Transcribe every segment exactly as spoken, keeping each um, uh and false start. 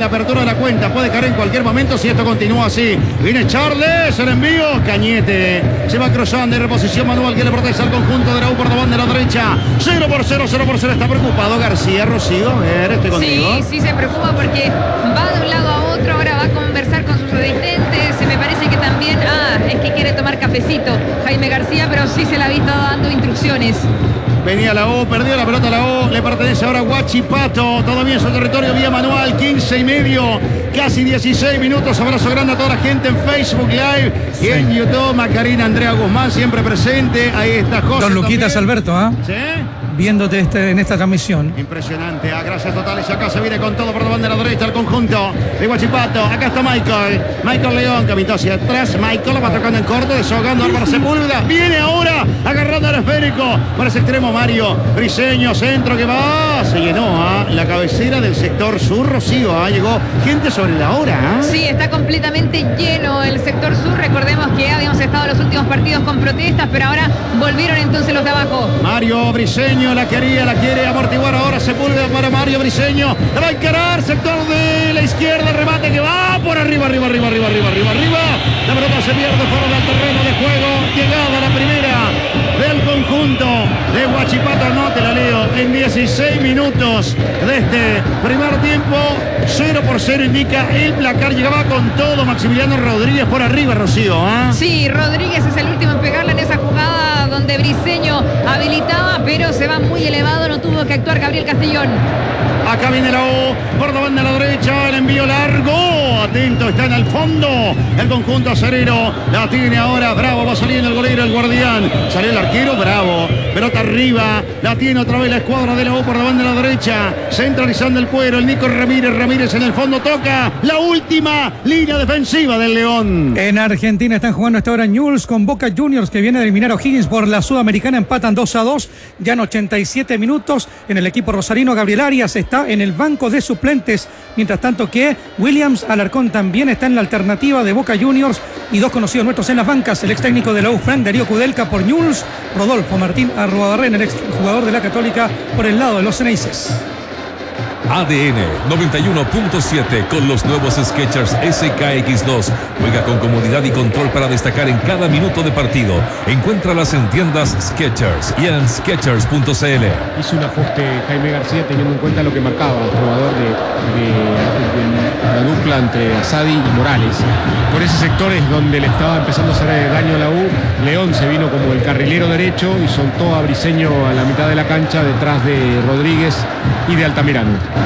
apertura de la cuenta. Puede caer en cualquier momento si esto continúa así. Viene Charles, el envío. Cañete se va cruzando en reposición manual que le protege al conjunto de la U por la banda de la derecha. cero por cero, cero por cero. Está preocupado García, Rocío. A ver, estoy contigo. Sí, sí se preocupa porque va de un lado a otro. Ahora va a conversar con sus asistentes. Se me parece que también, ah, es que quiere tomar cafecito Jaime García, pero sí se le ha visto dando instrucciones. Venía la O, perdió la pelota la O, le pertenece ahora a Huachipato, todavía en su territorio vía manual, quince y medio, casi dieciséis minutos. Abrazo grande a toda la gente en Facebook Live y en YouTube. Macarena Andrea Guzmán siempre presente, ahí está José. Don Luquitas también. Alberto, ¿ah? ¿Sí? Viéndote este, en esta transmisión. Impresionante, a gracias totales. Acá se viene con todo por la banda de la derecha el conjunto de Huachipato. Acá está Michael, Michael León, caminó hacia atrás. Michael va tocando en corto, desahogando Álvaro Sepúlveda. Viene ahora, agarrando el esférico. Por ese extremo Mario Briseño, centro que va. Se llenó ¿ah? la cabecera del sector sur, Rocío. ¿ah? Llegó gente sobre la hora. ¿ah? Sí, está completamente lleno el sector sur. Recordemos que habíamos estado en los últimos partidos con protestas, pero ahora volvieron entonces los de abajo. Mario Briseño la quería, la quiere amortiguar ahora Sepúlveda para Mario Briseño. La va a encarar, sector de la izquierda, remate que va por arriba, arriba, arriba, arriba, arriba, arriba, arriba. La pelota se pierde fuera del terreno de juego. Llegada la primera del conjunto de Huachipato. No te la leo. En dieciséis minutos de este primer tiempo, cero por cero indica el placar. Llegaba con todo Maximiliano Rodríguez por arriba, Rocío. ¿eh? Sí, Rodríguez es el último en pegarla en esa jugada donde Briseño habilitaba, pero se va muy elevado. No tuvo que actuar Gabriel Castellón. Acá viene la O, por la banda a la derecha, el envío largo, atento, está en el fondo, el conjunto acerero, la tiene ahora, Bravo, va saliendo el golero, el guardián, salió el arquero, Bravo, pelota arriba, la tiene otra vez la escuadra de la O por la banda a la derecha, centralizando el cuero, el Nico Ramírez, Ramírez en el fondo toca, la última línea defensiva del León. En Argentina están jugando hasta ahora Newell's con Boca Juniors, que viene de eliminar a O'Higgins por la Sudamericana, empatan dos a dos, ya en ochenta y siete minutos, en el equipo rosarino Gabriel Arias está en el banco de suplentes, mientras tanto que Williams Alarcón también está en la alternativa de Boca Juniors, y dos conocidos nuestros en las bancas, el ex técnico de la U, Frank Darío Kudelka por Newell's, Rodolfo Martín Arruabarrena, el ex jugador de la Católica, por el lado de los Ceneices. A D N noventa y uno punto siete con los nuevos Skechers S K X dos. Juega con comodidad y control para destacar en cada minuto de partido. Encuéntralas en tiendas Skechers y en skechers punto c l. Hizo un ajuste Jaime García teniendo en cuenta lo que marcaba el jugador de, de, de la dupla entre Asadi y Morales. Por ese sector es donde le estaba empezando a hacer daño a la U. León se vino como el carrilero derecho y soltó a Briseño a la mitad de la cancha detrás de Rodríguez y de Altamirano.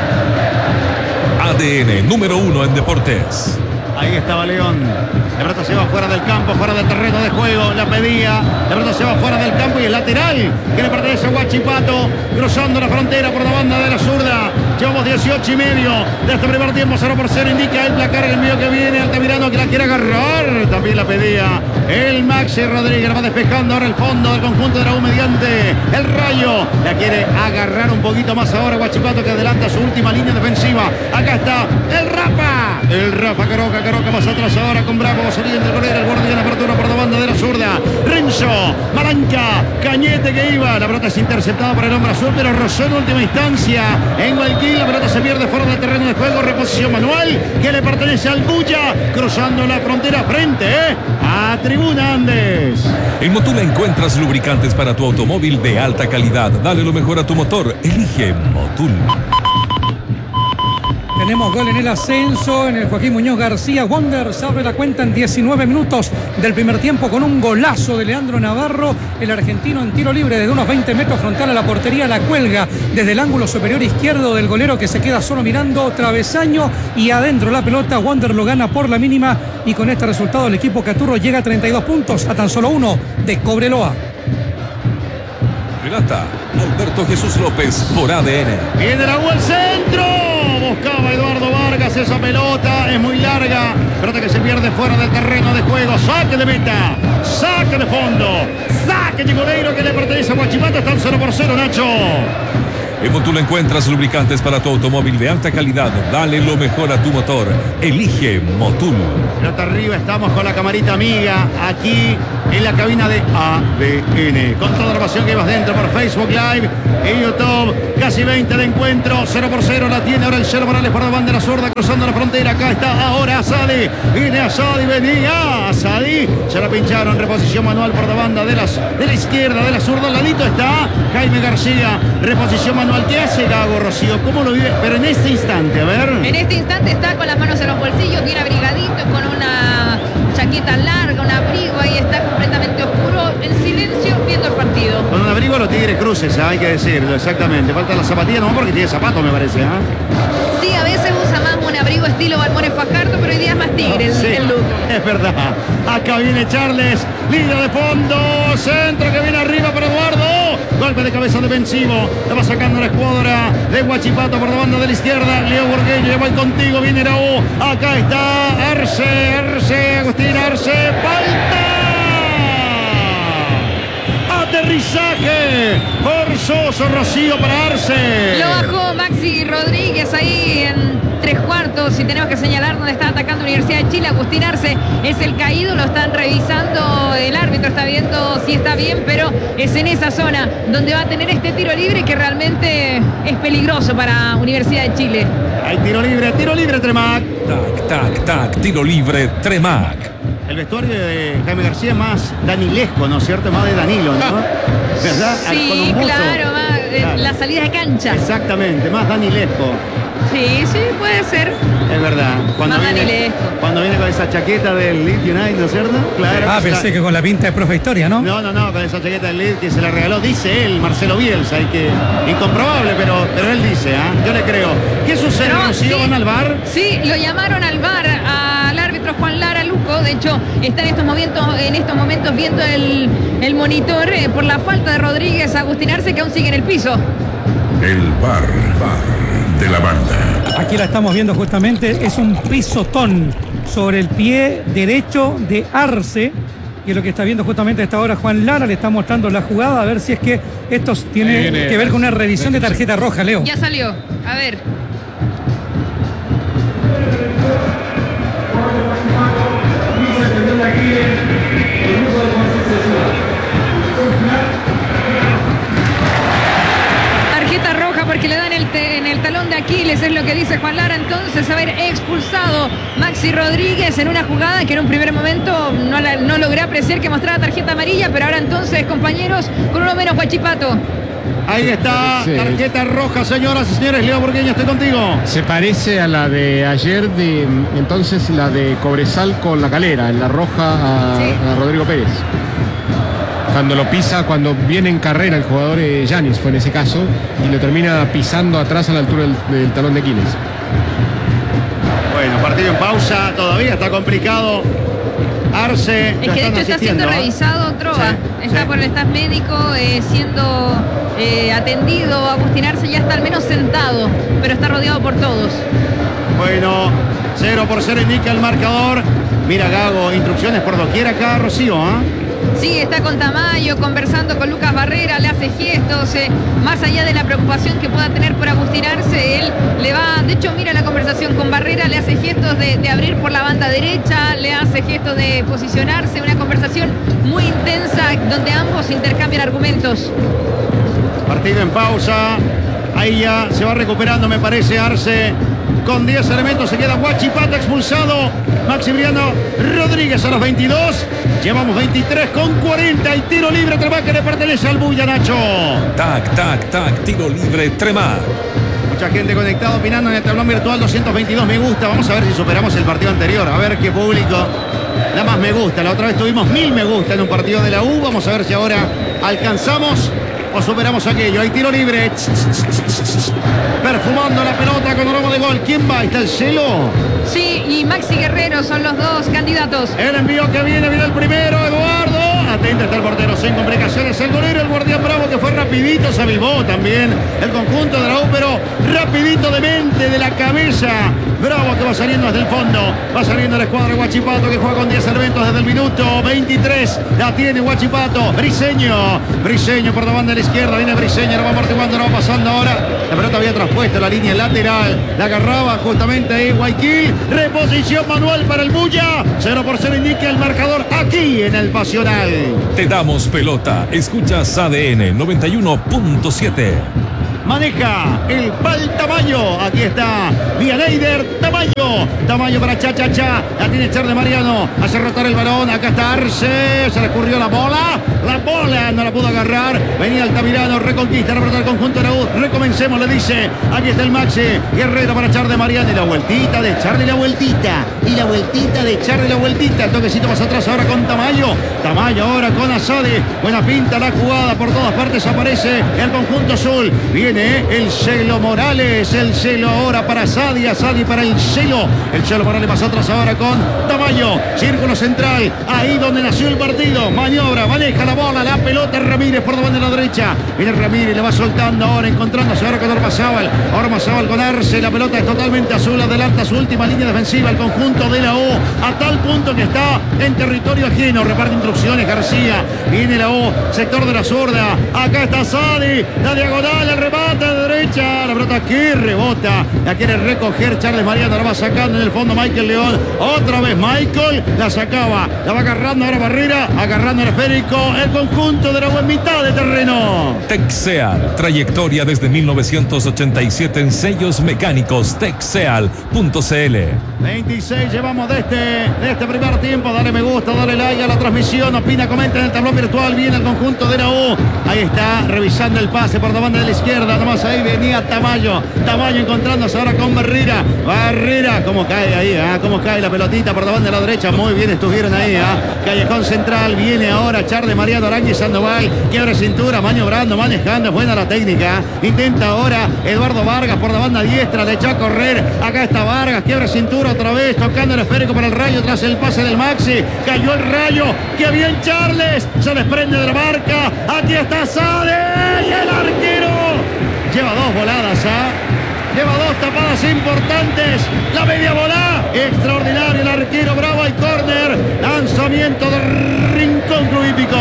A D N número uno en deportes. Ahí estaba León. La pelota se va fuera del campo, fuera del terreno de juego. La pedía. La pelota se va fuera del campo y el lateral que le pertenece a Huachipato. Cruzando la frontera por la banda de la zurda. Llevamos dieciocho y medio de este primer tiempo. cero por cero indica el placar. El envío que viene. Altamirano que la quiere agarrar. También la pedía el Maxi Rodríguez. La va despejando ahora el fondo del conjunto de la U mediante el Rayo. La quiere agarrar un poquito más ahora Huachipato, que adelanta su última línea defensiva. Acá está el Rafa. El Rafa Caroca. Caroca más atrás ahora con Bravo. Va saliendo el golero. El guardián apertura por la banda de la zurda. Renzo. Malanca. Cañete que iba. La pelota es interceptada por el hombre azul, pero rozó en última instancia en Guayaquil. La pelota se pierde fuera del terreno de juego. Reposición manual que le pertenece al Bulla. Cruzando la frontera frente ¿eh? a Tribuna Andes. En Motul encuentras lubricantes para tu automóvil de alta calidad. Dale lo mejor a tu motor. Elige Motul. Tenemos gol en el ascenso, en el Joaquín Muñoz García. Wanderers abre la cuenta en diecinueve minutos del primer tiempo con un golazo de Leandro Navarro. El argentino en tiro libre desde unos veinte metros frontal a la portería. La cuelga desde el ángulo superior izquierdo del golero, que se queda solo mirando. Travesaño y adentro la pelota. Wander lo gana por la mínima y con este resultado el equipo caturro llega a treinta y dos puntos, a tan solo uno de Cobreloa. Relata Alberto Jesús López por A D N. Viene la U al centro. Buscaba Eduardo Vargas esa pelota. Es muy larga. Pelota que se pierde fuera del terreno de juego. Saque de meta. Saque de fondo. Saque de golero que le pertenece a Huachipato. Están cero por cero, Nacho. En Motul encuentras lubricantes para tu automóvil de alta calidad. Dale lo mejor a tu motor. Elige Motul. Pelota arriba, estamos con la camarita amiga aquí en la cabina de A D N. Con toda la pasión que vas dentro por Facebook Live y YouTube. Casi veinte de encuentro, cero por cero la tiene ahora el Chelo Morales por la bandera zurda, cruzando la frontera. Acá está ahora Asadi. Viene Asadi, venía Asadi. Se la pincharon, reposición manual por la banda de, las, de la izquierda, de la zurda. Al ladito está Jaime García. Reposición manual. ¿Qué hace Gago, Rocío? ¿Cómo lo vive? Pero en este instante, a ver. En este instante está con las manos en los bolsillos, bien abrigadito, con una chaqueta larga, un abrigo, ahí está completamente oscuro, en silencio, viendo el partido. Con un abrigo los Tigres Cruces, ¿eh? Hay que decirlo, exactamente. Falta la zapatilla, no porque tiene zapatos, me parece. ¿eh? Sí, a veces usa más un abrigo estilo Balmores Fajardo, pero hoy día es más Tigre el, Sí, el look. es verdad. Acá viene Charles, línea de fondo, centro que viene arriba para Eduardo. Golpe de cabeza defensivo. La va sacando la escuadra de Huachipato por la banda de la izquierda. Leo Burgueño, voy contigo, viene Raúl. Acá está Arce, Arce, Agustín Arce. ¡Falta! Aterrizaje forzoso, Rocío, para Arce. Lo bajó Maxi Rodríguez ahí en tres cuartos y tenemos que señalar dónde está atacando Universidad de Chile. Agustín Arce es el caído, lo están revisando, el árbitro está viendo si está bien, pero es en esa zona donde va a tener este tiro libre que realmente es peligroso para Universidad de Chile. Hay tiro libre, tiro libre, Tremac. Tac, tac, tac. Tiro libre, Tremac. El vestuario de Jaime García es más danilesco, ¿no es cierto? Más de Danilo, ¿no? ¿Verdad? Sí, Con un buzo. claro, más, eh, Claro. la salida de cancha. Exactamente, más danilesco. Sí, sí, puede ser. Es verdad. Cuando Más viene, danilesco. cuando viene con esa chaqueta del Leeds United, ¿no es cierto? Claro. Ah, que pensé está- que con la pinta de profe historia, ¿no? No, no, no, con esa chaqueta del Leeds que se la regaló, dice él, Marcelo Bielsa, y que incomprobable, pero, pero él dice, ¿ah? Yo le creo. ¿Qué sucede, No, Rocío? sí. ¿Van al bar? Sí, lo llamaron al bar al árbitro Juan Lara Luco. De hecho, está en estos momentos, en estos momentos viendo el, el monitor eh, por la falta de Rodríguez Agustín Arce, que aún sigue en el piso. El bar, bar de la banda. Aquí la estamos viendo justamente, es un pisotón sobre el pie derecho de Arce. Y es lo que está viendo justamente a esta hora Juan Lara, le está mostrando la jugada, a ver si es que esto tiene Ahí viene que ver con una revisión de tarjeta roja, Leo. Ya salió. A ver. Tarjeta roja porque le dan el te- en el talón de Aquiles, es lo que dice Juan Lara. Entonces, haber expulsado Maxi Rodríguez en una jugada que en un primer momento no, la- no logré apreciar que mostraba tarjeta amarilla, pero ahora entonces, compañeros, con uno menos Huachipato. Ahí está, Sí. tarjeta roja, señoras y señores. Leo Burgueño, estoy contigo. Se parece a la de ayer, de entonces la de Cobresal con la Calera, en la roja a, Sí. a Rodrigo Pérez. Cuando lo pisa, cuando viene en carrera el jugador eh, Yanis, fue en ese caso, y lo termina pisando atrás a la altura del, del talón de Aquiles. Bueno, partido en pausa, todavía está complicado. Arce. Es ya que de están hecho está siendo asistiendo, ¿ah? revisado Trova, Sí, está sí. por el staff médico eh, siendo eh, atendido. Agustín Arce ya está al menos sentado, pero está rodeado por todos. Bueno, cero por cero indica el marcador. Mira, Gago, instrucciones por doquier acá, Rocío, ¿ah? Sí, está con Tamayo, conversando con Lucas Barrera, le hace gestos, eh, más allá de la preocupación que pueda tener por Agustín Arce, él le va, de hecho mira la conversación con Barrera, le hace gestos de, de abrir por la banda derecha, le hace gestos de posicionarse, una conversación muy intensa donde ambos intercambian argumentos. Partido en pausa. Ahí ya se va recuperando, me parece, Arce. Con diez elementos se queda Huachipato expulsado. Maximiliano Rodríguez a los veintidós. Llevamos veintitrés con cuarenta. El tiro libre Tremac que le pertenece al Bulla, Nacho. Tac, tac, tac. Tiro libre, Tremac. Mucha gente conectada opinando en el tablón virtual. doscientos veintidós me gusta. Vamos a ver si superamos el partido anterior. A ver qué público da más me gusta. La otra vez tuvimos mil me gusta en un partido de la U. Vamos a ver si ahora alcanzamos o superamos aquello. Hay tiro libre. Perfumando la pelota con aroma de gol. ¿Quién va? ¿Está el Celo? Sí, y Maxi Guerrero son los dos candidatos. El envío que viene, viene el primero. Eduardo. atento está el portero, sin complicaciones. El golero, el guardián Bravo, que fue rapidito, se avivó también el conjunto de la U, pero rapidito de mente, de la cabeza. Bravo que va saliendo desde el fondo. Va saliendo la escuadra de Huachipato, que juega con diez elementos desde el minuto veintitrés. La tiene Huachipato. Briseño. Briseño por la banda de la izquierda. Viene Briseño, lo va amortiguando, lo va pasando ahora. La pelota había traspuesto la línea lateral. La agarraba justamente ahí Guayaquil. Reposición manual para el Bulla. cero por cero indica el marcador aquí en el Pasional. Te damos pelota. Escuchas A D N noventa y uno punto siete. Maneja el Pal Tamayo. Aquí está Vianeider Tamayo. Tamayo para Cha Cha Cha. La tiene Charles Mariano. Hace rotar el balón. Acá está Arce. Se le escurrió la bola. La bola no la pudo agarrar. Venía Altamirano. Reconquista. La pelota del conjunto de la U. Recomencemos, le dice. Aquí está el Maxi. Guerrero para Charles Mariano. Y la vueltita de Charles. La vueltita. Y la vueltita de Charles. La vueltita. El toquecito más atrás ahora con Tamayo. Tamayo ahora con Asadi. Buena pinta la jugada. Por todas partes aparece el conjunto azul. Viene el Celo Morales, el Celo ahora para Asadi, Asadi para el Celo, el Celo Morales pasa atrás ahora con Tamayo, círculo central, ahí donde nació el partido, maniobra, maneja la bola, la pelota Ramírez por la banda de la derecha, viene Ramírez, le va soltando ahora, encontrándose ahora con Ormazábal, Ormazábal con Arce, la pelota es totalmente azul, adelanta su última línea defensiva, el conjunto de la U, a tal punto que está en territorio ajeno, reparte instrucciones García, viene la U, sector de la zurda, acá está Asadi, la diagonal, el remate de derecha, la pelota que rebota, la quiere recoger Charles Mariano, la va sacando en el fondo Michael León, otra vez Michael, la sacaba, la va agarrando ahora Barrera, agarrando el esférico, el conjunto de la U en mitad de terreno. Texeal, trayectoria desde mil novecientos ochenta y siete en sellos mecánicos, texeal punto c l. veintiséis llevamos de este, de este primer tiempo, dale me gusta, dale like a la transmisión, opina, comenta en el tablón virtual, viene el conjunto de la U, ahí está, revisando el pase por la banda de la izquierda, nomás ahí venía Tamayo, Tamayo encontrándose ahora con Barrera, Barrera, cómo cae ahí, ¿eh? Cómo cae la pelotita por la banda de la derecha, muy bien estuvieron ahí, ¿eh? Callejón central, viene ahora Charles Mariano, Arangui Sandoval, quiebra cintura, maniobrando, manejando, es buena la técnica, intenta ahora Eduardo Vargas por la banda diestra, le echó a correr, acá está Vargas, quiebra cintura otra vez, tocando el esférico para el Rayo, tras el pase del Maxi, cayó el Rayo, que bien Charles, se desprende de la marca, aquí está Sade, y el arquero lleva dos voladas, ¿eh? Lleva dos tapadas importantes. La media bola. Extraordinario el arquero Bravo al córner. Lanzamiento del Rincón Club Hípico.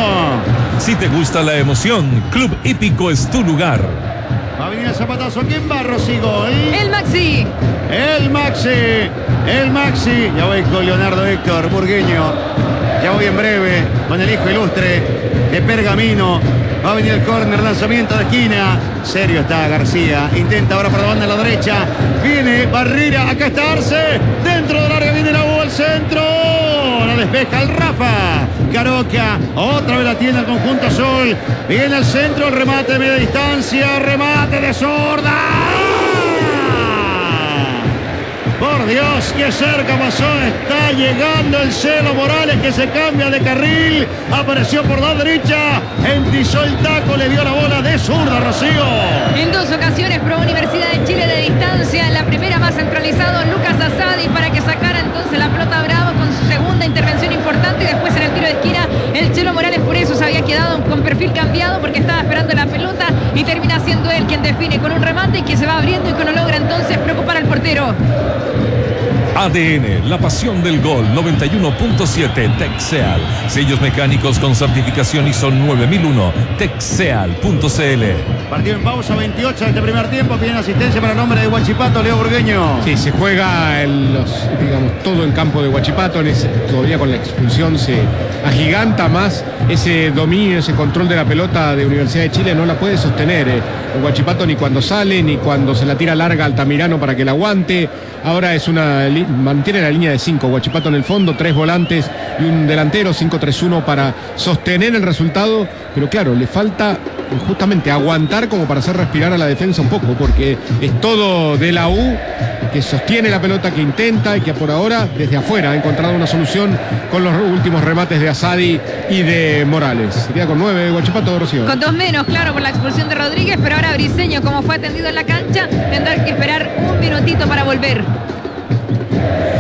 Si te gusta la emoción, Club Hípico es tu lugar. Va a venir el zapatazo. ¿Quién va, Rosigo? El, el Maxi. El Maxi. El Maxi. Ya voy con Leonardo Héctor Burgueño. Ya voy en breve con el hijo ilustre de Pergamino. Va a venir el córner, lanzamiento de esquina. Serio está García. Intenta ahora por la banda a la derecha. Viene Barrera. Acá está Arce. Dentro del área viene la U al centro. La despeja el Rafa. Caroca. Otra vez la tiene el conjunto azul. Viene al centro. El remate de media distancia. Remate de zurda. Por Dios, qué cerca pasó. Está llegando el Celo Morales, que se cambia de carril. Apareció por la derecha. Entizó el taco, le dio la bola de zurda, Rocío. En dos ocasiones pro Universidad de Chile de distancia. En la primera más centralizado Lucas Asadi para que sacara entonces la pelota Bravo con su segunda intervención importante. Y después en el tiro de esquina el Celo Morales por eso se había quedado con perfil cambiado porque estaba esperando la pelota y termina siendo él quien define con un remate y que se va abriendo y que no logra entonces preocupar al portero. A D N, la pasión del gol, noventa y uno punto siete, Texeal. Sellos mecánicos con certificación I S O nueve mil uno, texeal punto c l. Partido en pausa, veintiocho de este primer tiempo. Piden asistencia para el nombre de Huachipato, Leo Burgueño. Sí, se juega el, los, digamos, todo en campo de Huachipato. En ese, todavía con la expulsión se agiganta más ese dominio, ese control de la pelota de Universidad de Chile. No la puede sostener eh. el Huachipato ni cuando sale, ni cuando se la tira larga Altamirano para que la aguante. Ahora es una mantiene la línea de cinco, Huachipato en el fondo, tres volantes y un delantero, cinco tres uno para sostener el resultado, pero claro, le falta justamente aguantar como para hacer respirar a la defensa un poco, porque es todo de la U que sostiene la pelota, que intenta y que por ahora desde afuera ha encontrado una solución con los últimos remates de Asadi y de Morales. Sería con nueve Huachipato, Rocío. Con dos menos, claro, por la expulsión de Rodríguez, pero ahora Briseño, como fue atendido en la cancha, tendrá que esperar un minutito para volver. Está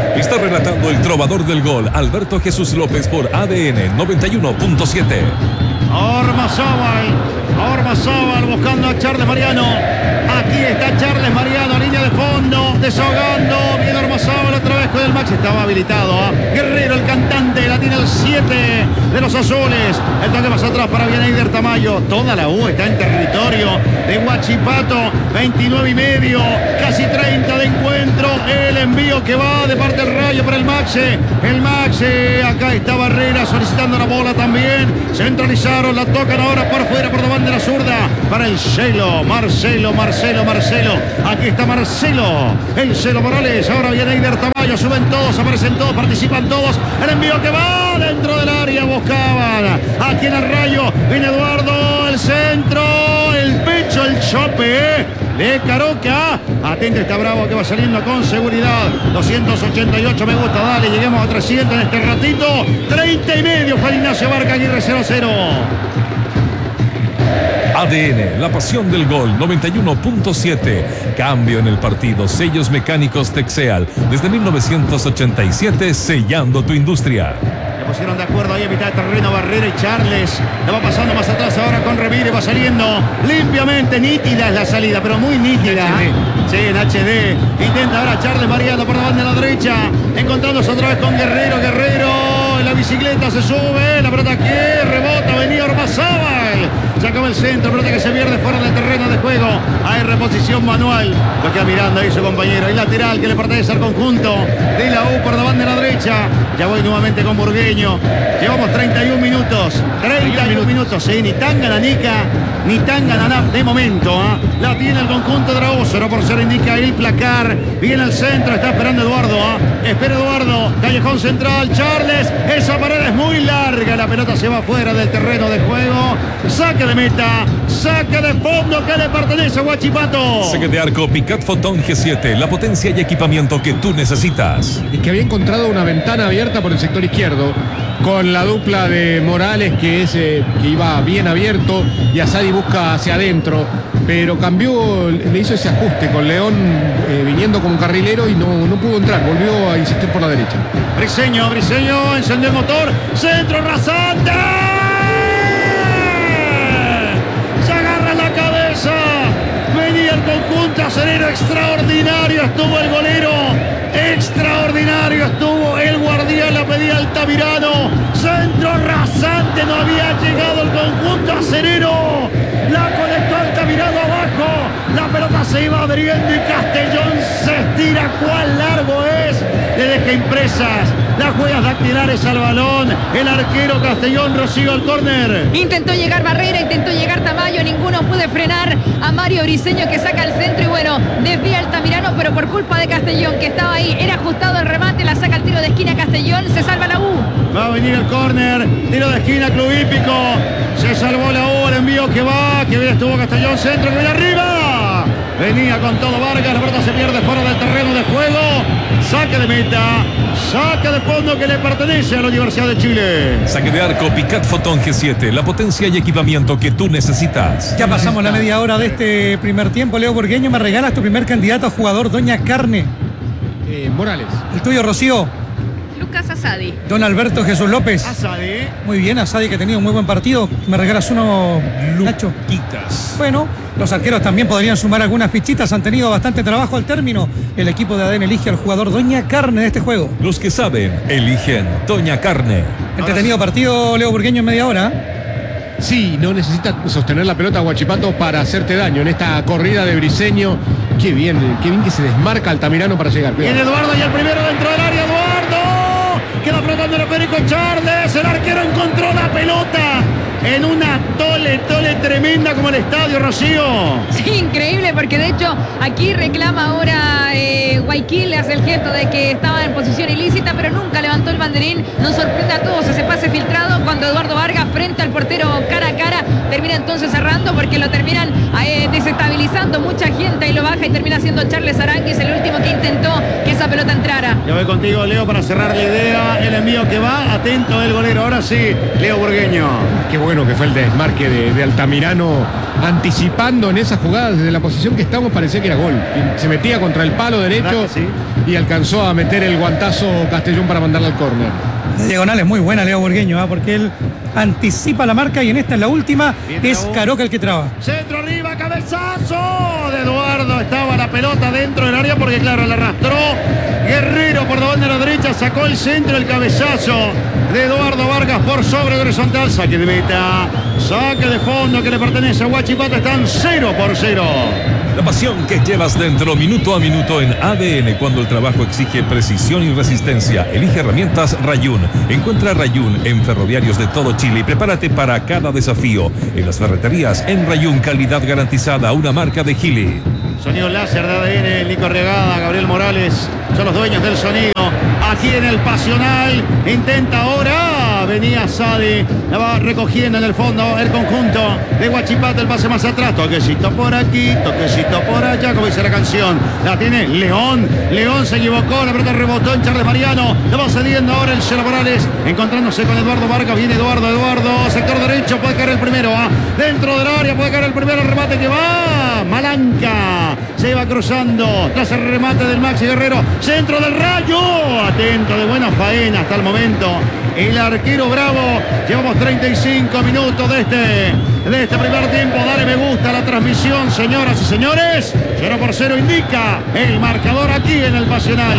relatando el trovador del gol, Alberto Jesús López, por A D N noventa y uno punto siete. Ormazábal, Ormazábal buscando a Charles Mariano. Aquí está Charles Mariano, línea de fondo, desahogando. Viene Ormazábal otra vez con el Max. Estaba habilitado. ¿eh? Guerrero, el cantante, la tiene el siete de los azules. El toque más atrás para Bieneider Tamayo. Toda la U está en territorio de Huachipato. veintinueve y medio, casi treinta de encuentro. El envío que va de parte del Rayo para el Maxe. El Maxe, acá está Barrera solicitando la bola también. Centralizaron. La tocan ahora por fuera, por la banda de la zurda. Para el Celo, Marcelo, Marcelo, Marcelo. Aquí está Marcelo. El Celo Morales. Ahora viene Eider Tamayo. Suben todos, aparecen todos, participan todos. El envío que va dentro del área. Buscaban aquí en el Rayo. Viene Eduardo. El centro. El pecho, el chope de Caroca. Atento, está Bravo que va saliendo con seguridad. doscientos ochenta y ocho me gusta. Dale, lleguemos a trescientos en este ratito. treinta y medio. Juan Ignacio Barca Aguirre, cero a cero. A D N, la pasión del gol, noventa y uno punto siete. Cambio en el partido. Sellos mecánicos Texeal. Desde mil novecientos ochenta y siete, sellando tu industria. Se pusieron de acuerdo ahí a mitad de terreno Barrera y Charles. Le va pasando más atrás ahora con Revire. Va saliendo limpiamente. Nítida es la salida, pero muy nítida. Sí, en H D. Intenta ahora Charles Mariano por la banda de la derecha. Encontrándose otra vez con Guerrero. Guerrero en la bicicleta se sube. La pelota aquí rebota. Venía Ormazábal. Se acaba el centro. Pelota que se pierde fuera del terreno de juego. Hay reposición manual. Lo queda mirando ahí su compañero. Hay lateral que le pertenece al conjunto de la U por la banda de la derecha. Ya voy nuevamente con Burgueño. Llevamos treinta y uno minutos. treinta y uno minutos. Sí, ni tan gananica, ni tan gananá de momento. ¿eh? La tiene el conjunto de Raúl. cero por cero indica el placar. Viene el centro. Está esperando Eduardo. ¿eh? Espera Eduardo. Callejón central. Charles. Esa pared es muy larga. La pelota se va fuera del terreno de juego. Saque de meta. Saque de fondo que le pertenece a Huachipato. Saque de arco Picat Fotón G siete. La potencia y equipamiento que tú necesitas. Es que había encontrado una ventana abierta por el sector izquierdo con la dupla de Morales que, es, eh, que iba bien abierto y Asadi busca hacia adentro, pero cambió, le hizo ese ajuste con León eh, viniendo como carrilero y no, no pudo entrar, volvió a insistir por la derecha. Briseño, Briseño, encendió el motor, centro rasante. Se agarra la cabeza. Venía el conjunto acerero, extraordinario estuvo el golero, extraordinario estuvo el guardián, la pedía Altamirano, centro rasante, no había llegado el conjunto acerero, la conectó Altamirano abajo, la pelota se iba abriendo y Castellón se estira, cuán largo es, le deja impresas las huellas dactilares al balón, el arquero Castellón recibe el córner. Intentó llegar Barrera, intentó llegar Tamayo, ninguno puede frenar a Mario Briseño que saca el centro y bueno, desvía Altamirano, pero por culpa de Castellón que estaba ahí, era ajustado el remate, la saca el tiro de esquina Castellón, se salva la U. Va a venir el córner, tiro de esquina Club Hípico, se salvó la U, el envío que va, que bien estuvo Castellón, centro que viene arriba. Venía con todo Vargas, la pelota se pierde fuera del terreno de juego. Saque de meta, saque de fondo que le pertenece a la Universidad de Chile. Saque de arco Picat Fotón G siete, la potencia y equipamiento que tú necesitas. Ya pasamos la media hora de este primer tiempo. Leo Burgueño, me regalas tu primer candidato a jugador, Doña Carne. Eh, Morales. El tuyo, Rocío. Lucas Asadi. Don Alberto Jesús López. Asadi. Muy bien, Asadi, que ha tenido un muy buen partido. ¿Me regalas uno, Nacho? Luquitas. Bueno, los arqueros también podrían sumar algunas fichitas. Han tenido bastante trabajo al término. El equipo de A D N elige al jugador Doña Carne de este juego. Los que saben, eligen Doña Carne. Entretenido partido, Leo Burgueño, en media hora. Sí, no necesita sostener la pelota Huachipato para hacerte daño en esta corrida de Briseño. Qué bien, qué bien que se desmarca Altamirano para llegar. Viene Eduardo y el primero dentro del área, Eduardo. Queda flotando el Perico Charles. El arquero encontró la pelota en una tole, tole tremenda como el estadio, Rocío. Sí, increíble, porque de hecho aquí reclama ahora eh, Guayaquil, le hace el gesto de que estaba en posición ilícita, pero nunca levantó el banderín. Nos sorprende a todos ese pase filtrado cuando Eduardo Vargas frente al portero cara a cara termina entonces cerrando porque lo terminan eh, desestabilizando mucha gente y lo baja y termina siendo Charles Aránguiz el último que intentó que esa pelota entrara. Ya voy contigo, Leo, para cerrar la idea. El envío que va, atento el golero. Ahora sí, Leo Burgueño. Qué bueno que fue el desmarque de, de Altamirano, anticipando en esa jugada desde la posición que estábamos, parecía que era gol. Y se metía contra el palo derecho sí. y alcanzó a meter el guantazo Castellón para mandarla al córner. La diagonal es muy buena, Leo Burgueño, ¿eh? Porque él anticipa la marca y en esta es la última. Bien, es Raúl. Caroca el que traba. Centro arriba, cabezazo de Eduardo. Estaba la pelota dentro del área porque, claro, la arrastró. Guerrero por la banda de la derecha, sacó el centro, el cabezazo de Eduardo Vargas por sobre horizontal. Saque de meta, saque de fondo que le pertenece a Huachipato. Están cero por cero. La pasión que llevas dentro minuto a minuto en A D N cuando el trabajo exige precisión y resistencia. Elige herramientas Rayun. Encuentra Rayun en ferroviarios de todo Chile y prepárate para cada desafío. En las ferreterías en Rayun, calidad garantizada, una marca de Gili. Sonido láser de A D N, Nico Regada, Gabriel Morales, son los dueños del sonido. Aquí en el Pasional, intenta ahora, venía Sadi, la va recogiendo en el fondo el conjunto de Huachipato, el pase más atrás, toquecito por aquí, toquecito por allá, como dice la canción. La tiene León, León se equivocó, la pelota rebotó en Charles Mariano, la va cediendo ahora el Celo Morales, encontrándose con Eduardo Vargas, viene Eduardo, Eduardo, sector derecho, puede caer el primero, ¿ah? Dentro del área puede caer el primero, el remate que va, Malanca, se va cruzando, tras el remate del Maxi Guerrero, centro del Rayo, atento, de buena faena hasta el momento, el arquero Bravo. Llevamos treinta y cinco minutos de este, de este primer tiempo. Dale me gusta a la transmisión, señoras y señores. cero por cero indica el marcador aquí en el Pasional.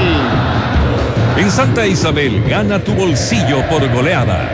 En Santa Isabel, gana tu bolsillo por goleada.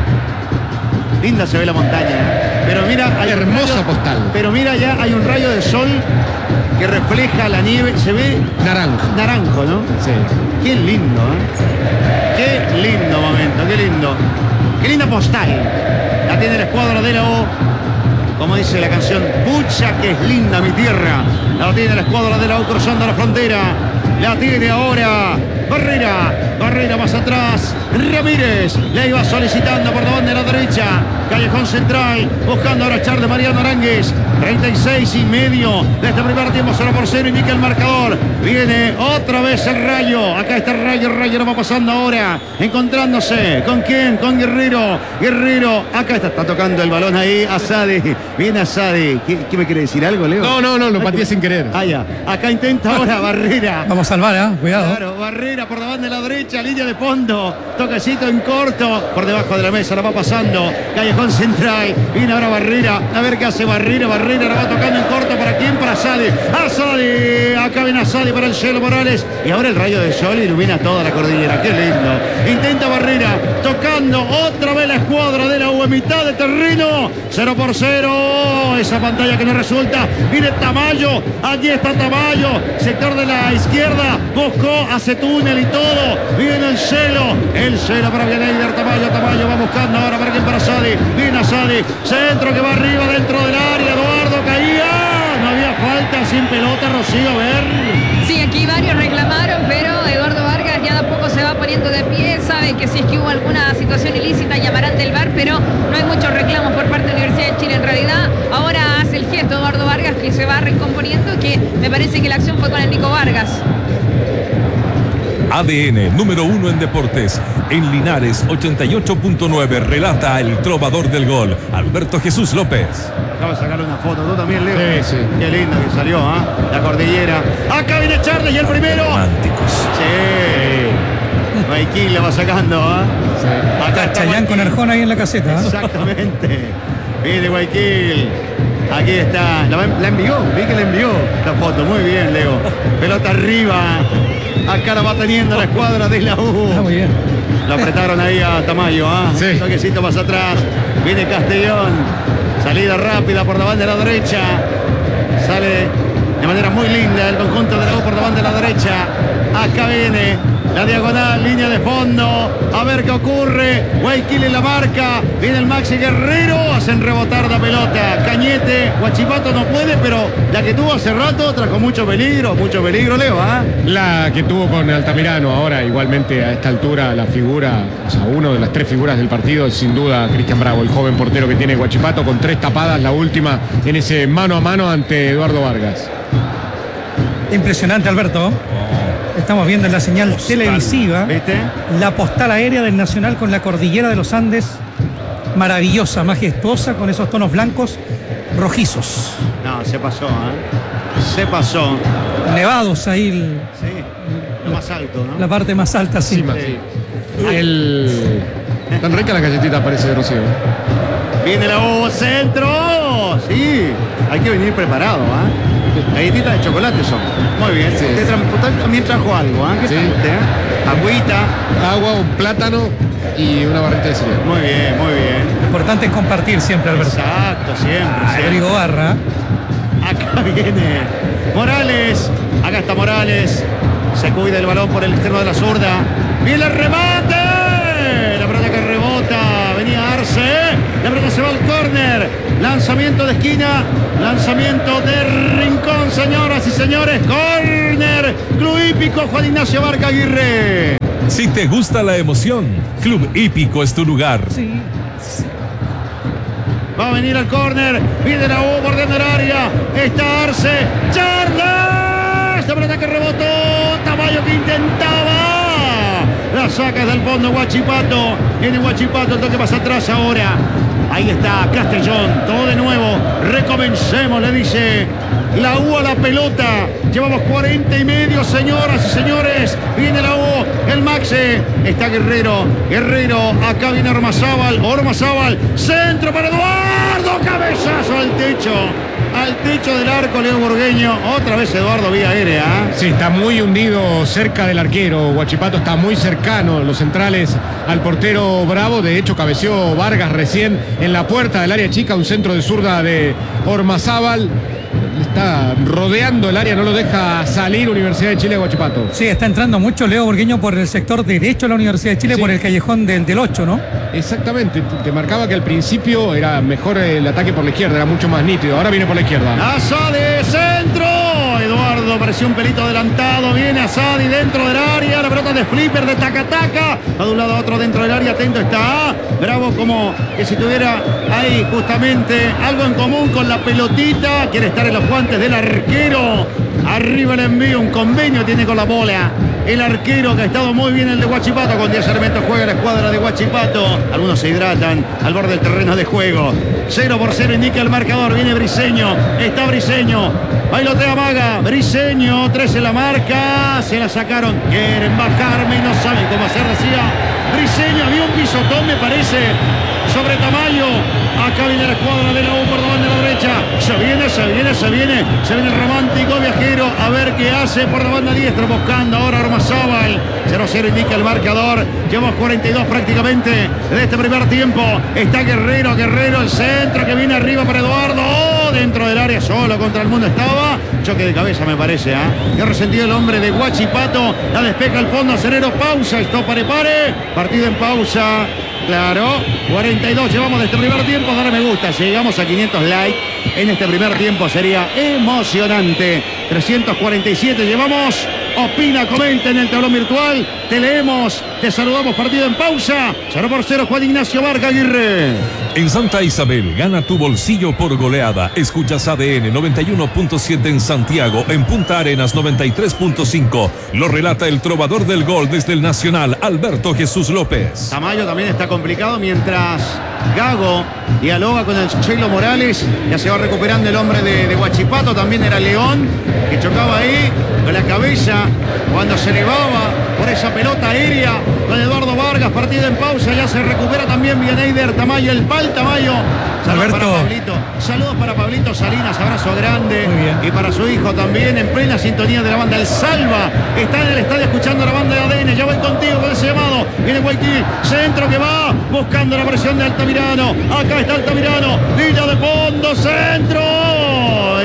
Linda se ve la montaña, ¿eh? Pero mira, hay Hermosa rayo, postal. Pero mira, ya hay un rayo de sol que refleja la nieve. Se ve Naranjo. naranjo, ¿no? Sí. Qué lindo, ¿eh? Qué lindo momento, qué lindo. Qué linda postal. La tiene la escuadra de la O. Como dice la canción, pucha que es linda mi tierra. La tiene la escuadra de la O cruzando la frontera. La tiene ahora Barrera. Barrera más atrás. Ramírez la iba solicitando por la banda de la derecha. Callejón central. Buscando ahora a Charles Mariano Aránguiz. treinta y seis y medio de este primer tiempo. cero por cero indica el marcador. Viene otra vez el Rayo. Acá está el Rayo. El Rayo lo va pasando ahora. Encontrándose. ¿Con quién? Con Guerrero. Guerrero. Acá está. Está tocando el balón ahí. Asadi. Viene Asadi. ¿Qué, ¿Qué me quiere decir algo, Leo? No, no, no, lo pateé sin querer. Ah, ya. Acá intenta ahora Barrera. Vamos a salvar, ¿eh? Cuidado. Claro, Barrera por la banda de la derecha, línea de fondo, toquecito en corto, por debajo de la mesa, la va pasando, Callejón central, viene ahora Barrera, a ver qué hace Barrera, Barrera la va tocando en corto, ¿para quién? Para Asadi, Asadi, acá viene Asadi para el Celo Morales, y ahora el rayo de sol ilumina toda la cordillera, qué lindo, intenta Barrera, tocando otra vez la escuadra de la U en mitad de terreno, cero por cero, esa pantalla que no resulta, viene Tamayo, allí está Tamayo, sector de la izquierda, buscó, hace túnel y todo, viene el Celo, el Celo para Bieneider, Tamayo, Tamayo va buscando ahora para quien, para Asadi, viene Asadi, centro que va arriba dentro del área, Eduardo caía, no había falta, sin pelota, Rocío, a ver. Sí, aquí varios reclamaron, pero Eduardo Vargas ya de a poco se va poniendo de pie, sabe que si es que hubo alguna situación ilícita llamarán del V A R, pero no hay muchos reclamos por parte de la Universidad de Chile. En realidad, ahora hace el gesto Eduardo Vargas que se va recomponiendo, que me parece que la acción fue con el Nico Vargas. A D N, número uno en deportes. En Linares, ochenta y ocho punto nueve, relata el trovador del gol, Alberto Jesús López. Acaba de sacar una foto, tú también, Leo. Sí, sí. Qué lindo que salió, ¿ah? ¿eh? La cordillera. Acá viene Charles y el primero. Románticos. Sí. Guayquil le va sacando, ¿ah? ¿eh? Sí. Acá está Chayán con Guayquil. Arjona ahí en la caseta, ¿eh? Exactamente. Viene Guayquil. Aquí está. La, la envió, vi que la envió la foto. Muy bien, Leo. Pelota arriba. Acá la va teniendo la escuadra de la U. Ah, muy bien. Lo apretaron ahí a Tamayo, ¿ah? Sí. Un toquecito más atrás. Viene Castellón. Salida rápida por la banda de la derecha. Sale de manera muy linda el conjunto de la U por la banda de la derecha. Acá viene la diagonal, línea de fondo, a ver qué ocurre. Guayaquil en la marca, viene el Maxi Guerrero, hacen rebotar la pelota. Cañete, Huachipato no puede, pero la que tuvo hace rato trajo mucho peligro, mucho peligro, Leo, ¿ah? ¿eh? La que tuvo con Altamirano, ahora igualmente a esta altura la figura, o sea, uno de las tres figuras del partido es sin duda Cristian Bravo, el joven portero que tiene Huachipato, con tres tapadas, la última en ese mano a mano ante Eduardo Vargas. Impresionante, Alberto. Estamos viendo en la señal postal televisiva, ¿viste? La postal aérea del Nacional con la cordillera de los Andes, maravillosa, majestuosa, con esos tonos blancos rojizos. No, se pasó, ¿eh? Se pasó. Nevados ahí. El, sí, lo más alto, ¿no? La parte más alta, sí. sí, sí. El... Tan rica la galletita parece de Rocío. Viene la U, centro. Sí, hay que venir preparado, ¿eh? Galletitas de chocolate son. Muy bien. Sí. Usted, usted también trajo algo, ¿eh? ¿Qué Sí. trajo usted? Agüita. Agua, un plátano y una barrita de cereal. Muy bien, muy bien. Lo importante es compartir siempre, Alberto. Exacto, siempre. siempre. Rodrigo Barra. Acá viene Morales. Acá está Morales. Se cuida el balón por el externo de la zurda. Viene el remate. La pelota que rebota. Venía Arce. La pelota se va al córner. Lanzamiento de esquina. Lanzamiento de rincón, señoras y señores. Córner. Club Hípico Juan Ignacio Barca Aguirre. Si te gusta la emoción, Club Hípico es tu lugar. Sí. Va a venir al córner. Viene la U bordeando el área. Está Arce. Charles. La pelota que rebotó. Tamayo que intentaba. La saca desde el fondo Huachipato. Viene Huachipato. El toque pasa atrás ahora. Ahí está Castellón. Todo de nuevo. Recomencemos, le dice la U a la pelota. Llevamos cuarenta y medio, señoras y señores. Viene la U. El Maxe. Está Guerrero. Guerrero. Acá viene Ormazábal. Ormazábal. Centro para Eduardo. Cabezazo al techo. Al techo del arco, Leo Burgueño. Otra vez Eduardo vía aérea. Sí, está muy hundido cerca del arquero. Huachipato está muy cercano, los centrales, al portero Bravo. De hecho, cabeceó Vargas recién en la puerta del área chica. Un centro de zurda de Ormazábal. Está rodeando el área, no lo deja salir Universidad de Chile de Huachipato. Sí, está entrando mucho Leo Burgueño por el sector derecho de la Universidad de Chile, Sí. por el callejón del, del ocho, ¿no? Exactamente, te marcaba que al principio era mejor el ataque por la izquierda, era mucho más nítido. Ahora viene por la izquierda. Asadi, centro. Eduardo pareció un pelito adelantado. Viene Asadi dentro del área. La pelota de flipper, de taca-taca. Va de un lado a otro dentro del área. Atento está Bravo, como que si tuviera ahí justamente algo en común con la pelotita. Quiere estar en los guantes del arquero. Arriba el envío, un convenio tiene con la bola. El arquero que ha estado muy bien, el de Huachipato. Con diez elementos juega la escuadra de Huachipato. Algunos se hidratan al borde del terreno de juego. cero por cero indica el marcador. Viene Briseño. Está Briseño. Bailotea Maga. Briseño. tres en la marca. Se la sacaron. Quieren bajarme y no saben cómo hacer. Decía Briseño. Había un pisotón, me parece, sobre Tamayo. Acá viene la escuadra de la U por la banda de la derecha. Se viene, se viene, se viene. Se viene el romántico viajero. A ver qué hace por la banda diestra. Buscando ahora Ormazábal. cero cero indica el marcador. Llevamos cuarenta y dos prácticamente de este primer tiempo. Está Guerrero, Guerrero, el centro que viene arriba para Eduardo. Oh, dentro del área, solo contra el mundo estaba. Choque de cabeza, me parece. ¿eh? Qué resentido el hombre de Huachipato. La despeja al fondo. Acelero, pausa. Esto pare, pare. Partido en pausa. Claro, cuarenta y dos llevamos de este primer tiempo. Dale me gusta, si llegamos a quinientos likes en este primer tiempo sería emocionante. trescientos cuarenta y siete llevamos. Opina, comenta en el tablón virtual. Te leemos, te saludamos. Partido en pausa. cero por cero Juan Ignacio Barca Aguirre. En Santa Isabel, gana tu bolsillo por goleada. Escuchas A D N noventa y uno punto siete en Santiago, en Punta Arenas noventa y tres punto cinco. Lo relata el trovador del gol desde el Nacional, Alberto Jesús López. Tamayo también está complicado mientras Gago dialoga con el Chelo Morales. Ya se va recuperando el hombre de, de Huachipato. También era León, que chocaba ahí con la cabeza cuando se elevaba por esa pelota aérea con Eduardo Vargas. Partido en pausa, ya se recupera también Bieneider Tamayo, el pal Tamayo. Saludos Alberto. para Pablito. Saludos para Pablito Salinas, abrazo grande. Muy bien. Y para su hijo también, en plena sintonía de la banda. El Salva está en el estadio escuchando la banda de A D N. Ya voy contigo con ese llamado. Viene Guayaquil, centro que va buscando la presión de Altamirano. Acá está Altamirano, línea de fondo, centro.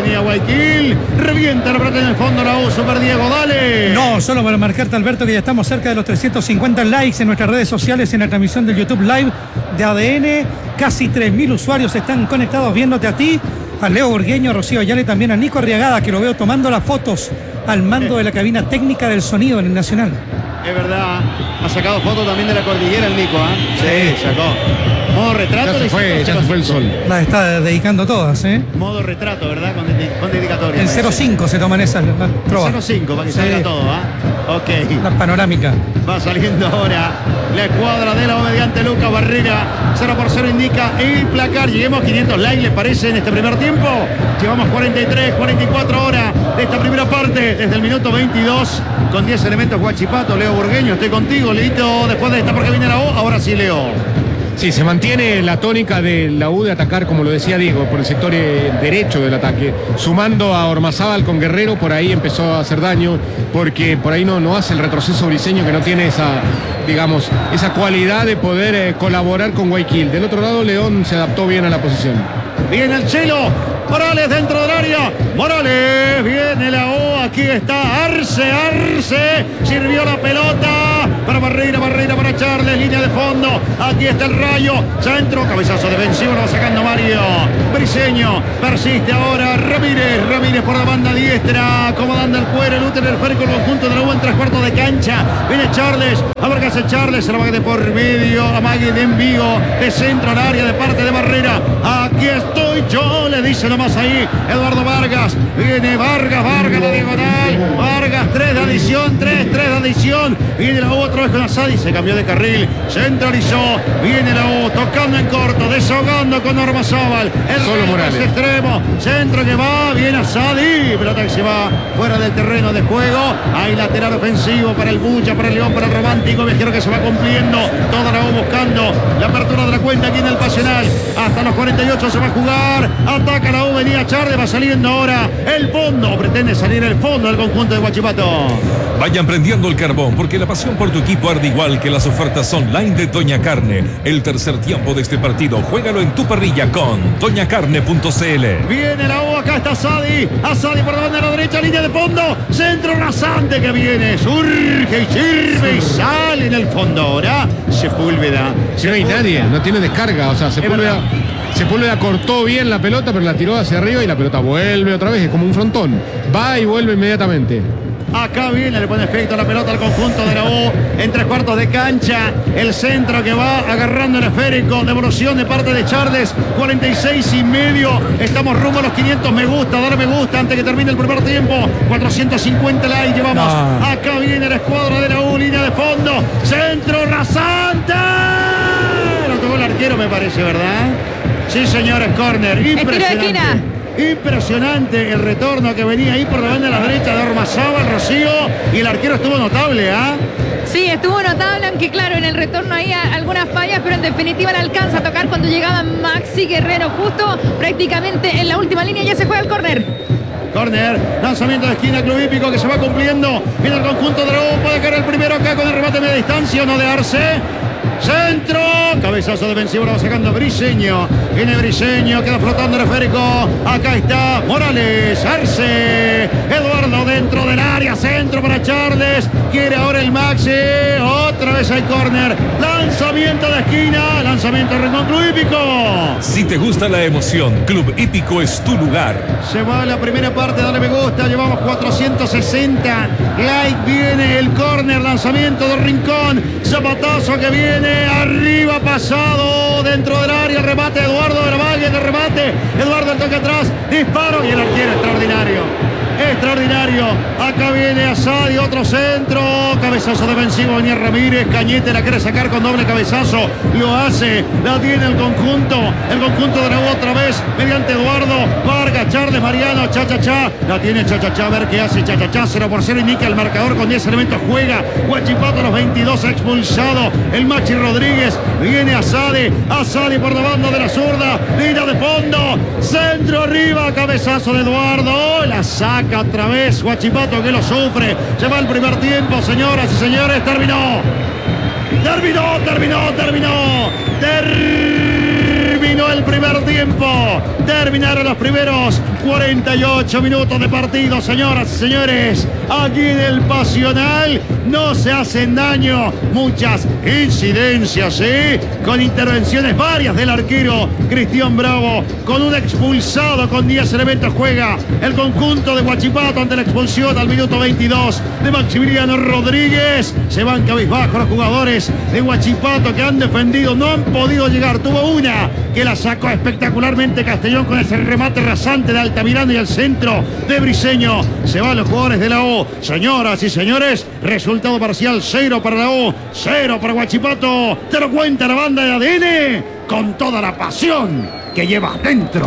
venía Guayaquil. Revienta la pelota en el fondo la U. Super Diego, dale. No, solo para marcarte, Alberto, que ya estamos cerca de los trescientos cincuenta likes en nuestras redes sociales, en la transmisión del YouTube Live de A D N. Casi tres mil usuarios están conectados viéndote a ti, a Leo Burgueño, a Rocío Ayala y también a Nico Arriagada, que lo veo tomando las fotos al mando de la cabina técnica del sonido en el Nacional. Es verdad, ha sacado fotos también de la cordillera el Nico, ¿eh? Sí, sacó. Modo retrato. Ya se fue, ya se fue el sol. Las está dedicando todas, ¿eh? Modo retrato, ¿verdad? Con, de, con dedicatoria. El cero cinco se toman esas. cero cinco para que sí. salga todo, ¿ah? ¿eh? Ok. La panorámica. Va saliendo ahora la escuadra de la U mediante Lucas Barrera. cero por cero indica el placar. Lleguemos a quinientos likes, ¿les parece, en este primer tiempo? Llevamos cuarenta y tres, cuarenta y cuatro horas de esta primera parte, desde el minuto veintidós, con diez elementos Guachipato. Leo Burgueño, estoy contigo, Leito, después de esta porque viene la U. Ahora sí, Leo. Sí, se mantiene la tónica de la U de atacar, como lo decía Diego, por el sector eh, derecho del ataque, sumando a Ormazábal con Guerrero. Por ahí empezó a hacer daño, porque por ahí no, no hace el retroceso Briseño, que no tiene esa, digamos, esa cualidad de poder eh, colaborar con Guayaquil. Del otro lado, León se adaptó bien a la posición. Viene el Chelo, Morales dentro del área, Morales, viene la U, aquí está Arce, Arce, sirvió la pelota para Barrera, Barrera para Charles, línea de fondo, aquí está el Rayo, centro, cabezazo defensivo, lo va sacando Mario, Briseño, persiste ahora Ramírez, Ramírez por la banda diestra, acomodando el cuero, el útero, el esférico, el conjunto de la U en tres cuartos de cancha, viene Charles, a ver qué hace Charles, se lo va de por medio, amague de envío, de centro al área de parte de Barrera, aquí estoy yo, le dice nomás ahí Eduardo Vargas, viene Vargas, Vargas la diagonal, Vargas tres de adición, tres, tres de adición, viene la U otra vez con Asadi, se cambió de carril, centralizó, viene la U, tocando en corto, desahogando con Ormazábal, el solo Morales, extremo, centro que va, viene Asadi, pelota que se va fuera del terreno de juego, hay lateral ofensivo para el Bucha, para el León, para el Romántico, viajero que se va cumpliendo, toda la U buscando la apertura de la cuenta aquí en el Pasional, hasta los cuarenta y ocho se va a jugar, ataca la U, venía Charles, va saliendo ahora el fondo, pretende salir el fondo del conjunto de Guachipato. Vayan prendiendo el carbón, porque la pasión por tu equipo arde igual que las ofertas online de Doña Carne. El tercer tiempo de este partido, juégalo en tu parrilla con doña carne punto c l. Viene la U, acá está Asadi, Asadi por la banda de la derecha, línea de fondo, centro rasante que viene, surge y sirve y sale en el fondo ahora, Sepúlveda. Si no hay nadie, no tiene descarga, o sea, Sepúlveda, Sepúlveda cortó bien la pelota, pero la tiró hacia arriba y la pelota vuelve otra vez, es como un frontón, va y vuelve inmediatamente. Acá viene, le pone efecto a la pelota al conjunto de la U en tres cuartos de cancha. El centro que va agarrando el esférico. Devolución de parte de Charles. cuarenta y seis y medio. Estamos rumbo a los quinientos me gusta. Dar me gusta antes que termine el primer tiempo. cuatrocientos cincuenta likes llevamos. No. Acá viene la escuadra de la U. Línea de fondo. Centro rasante. Lo tocó el arquero, me parece, ¿verdad? Sí, señores, córner. Impresionante. Impresionante el retorno que venía ahí por la banda de la derecha de Ormazábal, Rocío, y el arquero estuvo notable, ¿ah? ¿eh? Sí, estuvo notable, aunque claro, en el retorno hay algunas fallas, pero en definitiva le alcanza a tocar cuando llegaba Maxi Guerrero, justo prácticamente en la última línea. Ya se juega el córner. Córner, lanzamiento de esquina, Club Hípico que se va cumpliendo. Viene el conjunto de la U, puede caer el primero acá con el remate a media distancia, no de Arce. Centro, cabezazo defensivo, lo va sacando Briseño. Viene Briseño, queda flotando el esférico. Acá está Morales, Arce, Eduardo dentro del área, centro para Charles. Quiere ahora el Maxi. Otra vez hay córner. Lanzamiento de esquina, lanzamiento de Rincón, Club Hípico. Si te gusta la emoción, Club Hípico es tu lugar. Se va la primera parte, dale me gusta. Llevamos cuatrocientos sesenta. Like, viene el córner, lanzamiento de Rincón. Zapatazo que viene. Arriba pasado dentro del área, el remate de Eduardo de la Valle, de remate, Eduardo el toque atrás, disparo y el arquero extraordinario, extraordinario, acá viene Asadi, otro centro, cabezazo defensivo, venía Ramírez, Cañete la quiere sacar con doble cabezazo, lo hace, la tiene el conjunto, el conjunto de la U otra vez, mediante Eduardo, Vargas, Charles, Mariano, cha cha cha, la tiene cha cha cha, a ver qué hace cha cha cha, cero por cero indica el marcador con diez elementos, juega Guachipato a los veintidós, expulsado el Maxi Rodríguez, viene Asadi, Asadi por la banda de la zurda, línea de fondo, centro arriba, cabezazo de Eduardo, la saca otra vez Guachipato que lo sufre, se va el primer tiempo, señoras y señores, terminó, terminó, terminó, terminó, terminó. Terminó el primer tiempo. Terminaron los primeros cuarenta y ocho minutos de partido, señoras y señores. Aquí en el Pasional no se hacen daño. Muchas incidencias, ¿eh? Con intervenciones varias del arquero Cristian Bravo. Con un expulsado con diez elementos juega el conjunto de Huachipato ante la expulsión al minuto veintidós de Maximiliano Rodríguez. Se van cabizbajo los jugadores de Huachipato que han defendido, no han podido llegar. Tuvo una que la sacó espectacularmente Castellón con ese remate rasante de Altamirano y el centro de Briseño. Se van los jugadores de la U. Señoras y señores, resultado parcial cero para la U, cero para Huachipato. Te lo cuenta la banda de A D N con toda la pasión que lleva dentro.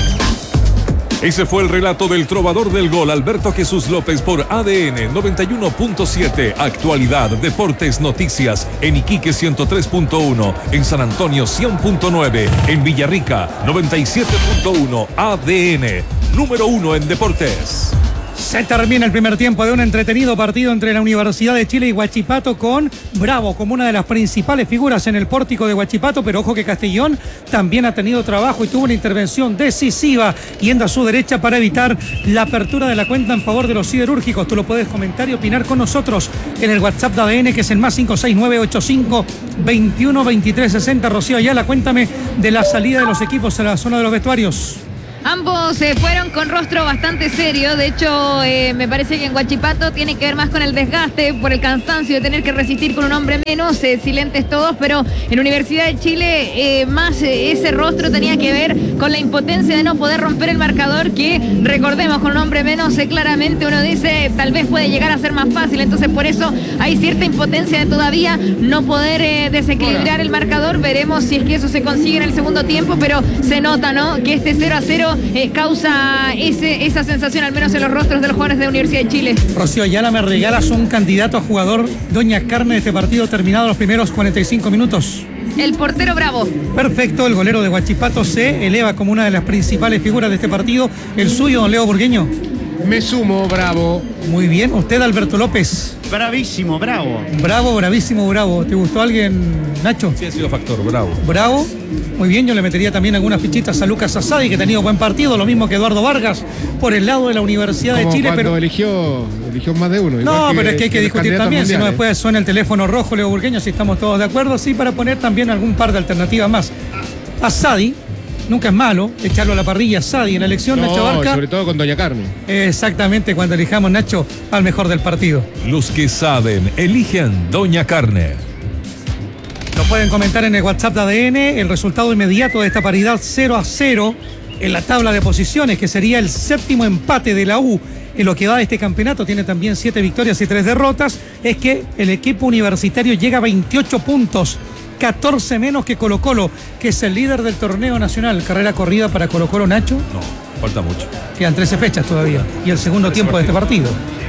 Ese fue el relato del trovador del gol, Alberto Jesús López, por A D N noventa y uno punto siete. Actualidad, deportes, noticias. En Iquique ciento tres punto uno. En San Antonio cien punto nueve. En Villarrica noventa y siete punto uno. A D N, número uno en deportes. Se termina el primer tiempo de un entretenido partido entre la Universidad de Chile y Huachipato, con Bravo como una de las principales figuras en el pórtico de Huachipato, pero ojo que Castellón también ha tenido trabajo y tuvo una intervención decisiva yendo a su derecha para evitar la apertura de la cuenta en favor de los siderúrgicos. Tú lo puedes comentar y opinar con nosotros en el WhatsApp de A D N, que es el más cinco seis nueve ocho cinco veintiuno veintitrés sesenta. Rocío Ayala, cuéntame de la salida de los equipos a la zona de los vestuarios. Ambos eh, fueron con rostro bastante serio. De hecho, eh, me parece que en Huachipato tiene que ver más con el desgaste por el cansancio de tener que resistir con un hombre menos, eh, silentes todos, pero en Universidad de Chile eh, más eh, ese rostro tenía que ver con la impotencia de no poder romper el marcador, que recordemos, con un hombre menos eh, claramente uno dice tal vez puede llegar a ser más fácil. Entonces por eso hay cierta impotencia de todavía no poder eh, desequilibrar el marcador. Veremos si es que eso se consigue en el segundo tiempo, pero se nota, ¿no?, que este cero a cero Eh, causa ese, esa sensación, al menos en los rostros de los jugadores de la Universidad de Chile. Rocío Ayala, me regalas un candidato a jugador Doña Carne de este partido terminado los primeros cuarenta y cinco minutos. El portero Bravo. Perfecto, el golero de Huachipato se eleva como una de las principales figuras de este partido. ¿El suyo, don Leo Burgueño? Me sumo, Bravo. Muy bien. ¿Usted, Alberto López? Bravísimo, Bravo. Bravo, bravísimo, Bravo. ¿Te gustó alguien, Nacho? Sí, ha sido factor, Bravo. Bravo. Muy bien, yo le metería también algunas fichitas a Lucas Asadi, que ha tenido buen partido, lo mismo que Eduardo Vargas, por el lado de la Universidad de Chile. Pero eligió, eligió más de uno. No, pero es que hay que discutir también, si no después suena el teléfono rojo, Leo Burgueño, si estamos todos de acuerdo, sí, para poner también algún par de alternativas más. Asadi, nunca es malo echarlo a la parrilla, Asadi en la elección, no, Nacho Barca. Sobre todo con Doña Carmen. Exactamente, cuando elijamos, Nacho, al mejor del partido. Los que saben, eligen Doña Carne. Lo pueden comentar en el WhatsApp de A D N, el resultado inmediato de esta paridad cero a cero en la tabla de posiciones, que sería el séptimo empate de la U en lo que va de este campeonato. Tiene también siete victorias y tres derrotas. Es que el equipo universitario llega a veintiocho puntos, catorce menos que Colo Colo, que es el líder del torneo nacional. Carrera corrida para Colo Colo, Nacho. No, falta mucho. Quedan trece fechas todavía y el segundo tiempo de este partido.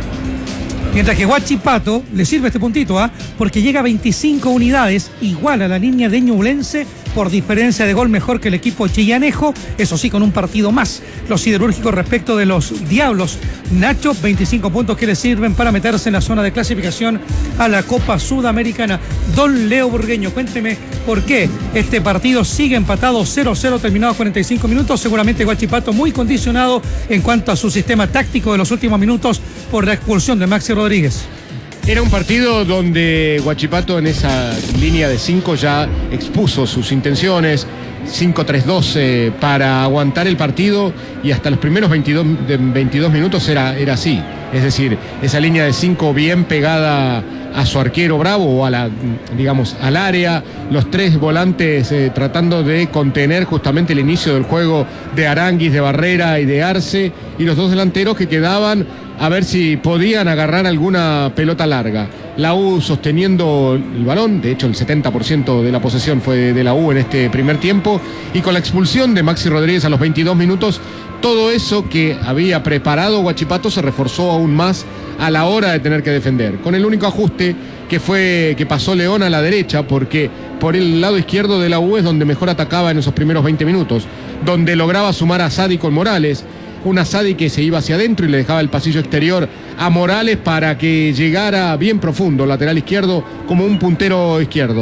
Mientras que Huachipato le sirve este puntito, ¿ah? ¿eh? Porque llega a veinticinco unidades, igual a la línea de Ñublense, por diferencia de gol mejor que el equipo chillanejo, eso sí, con un partido más. Los siderúrgicos respecto de los Diablos. Nacho, veinticinco puntos que le sirven para meterse en la zona de clasificación a la Copa Sudamericana. Don Leo Burgueño, cuénteme por qué este partido sigue empatado cero a cero, terminados cuarenta y cinco minutos. Seguramente Huachipato muy condicionado en cuanto a su sistema táctico de los últimos minutos por la expulsión de Maxi Rodríguez. Era un partido donde Huachipato en esa línea de cinco ya expuso sus intenciones, cinco tres dos eh, para aguantar el partido, y hasta los primeros veintidós, veintidós minutos era, era así. Es decir, esa línea de cinco bien pegada a su arquero Bravo, o a la, digamos, al área, los tres volantes eh, tratando de contener justamente el inicio del juego de Aranguis, de Barrera y de Arce, y los dos delanteros que quedaban a ver si podían agarrar alguna pelota larga. La U sosteniendo el balón, de hecho el setenta por ciento de la posesión fue de la U en este primer tiempo, y con la expulsión de Maxi Rodríguez a los veintidós minutos, todo eso que había preparado Huachipato se reforzó aún más a la hora de tener que defender, con el único ajuste que fue que pasó León a la derecha, porque por el lado izquierdo de la U es donde mejor atacaba en esos primeros veinte minutos, donde lograba sumar a Sadi con Morales, un Asadi que se iba hacia adentro y le dejaba el pasillo exterior a Morales para que llegara bien profundo, lateral izquierdo, como un puntero izquierdo.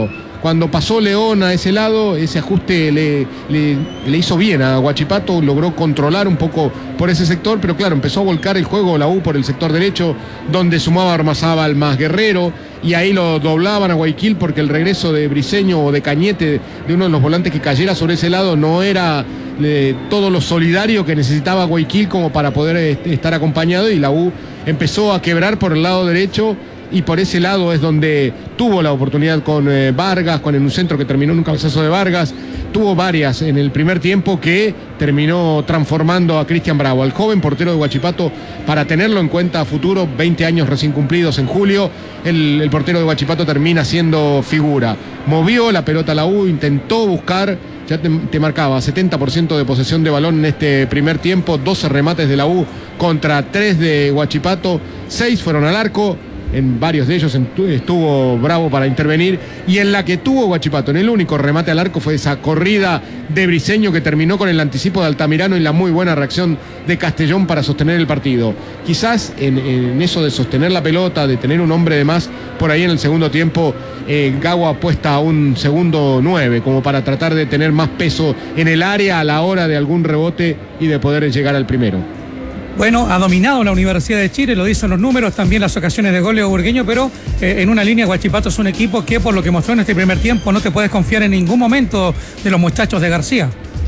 Cuando pasó León a ese lado, ese ajuste le, le, le hizo bien a Huachipato, logró controlar un poco por ese sector, pero claro, empezó a volcar el juego la U por el sector derecho, donde sumaba Armazábal más Guerrero, y ahí lo doblaban a Guayaquil porque el regreso de Briseño o de Cañete, de uno de los volantes que cayera sobre ese lado, no era eh, todo lo solidario que necesitaba Guayaquil como para poder eh, estar acompañado, y la U empezó a quebrar por el lado derecho, y por ese lado es donde tuvo la oportunidad con eh, Vargas, con un centro que terminó en un cabezazo de Vargas. Tuvo varias en el primer tiempo que terminó transformando a Cristian Bravo, al joven portero de Huachipato, para tenerlo en cuenta a futuro. Veinte años recién cumplidos en julio, el, el portero de Huachipato termina siendo figura. Movió la pelota a la U, intentó buscar, ya te, te marcaba, setenta por ciento de posesión de balón en este primer tiempo, doce remates de la U contra tres de Huachipato, seis fueron al arco. En varios de ellos estuvo Bravo para intervenir, y en la que tuvo Huachipato, en el único remate al arco, fue esa corrida de Briseño que terminó con el anticipo de Altamirano y la muy buena reacción de Castellón para sostener el partido. Quizás en, en eso de sostener la pelota, de tener un hombre de más por ahí en el segundo tiempo, eh, Gago apuesta a un segundo nueve como para tratar de tener más peso en el área a la hora de algún rebote y de poder llegar al primero. Bueno, ha dominado la Universidad de Chile, lo dicen los números, también las ocasiones de gol de Burgueño, pero eh, en una línea Huachipato es un equipo que, por lo que mostró en este primer tiempo, no te puedes confiar en ningún momento de los muchachos de García.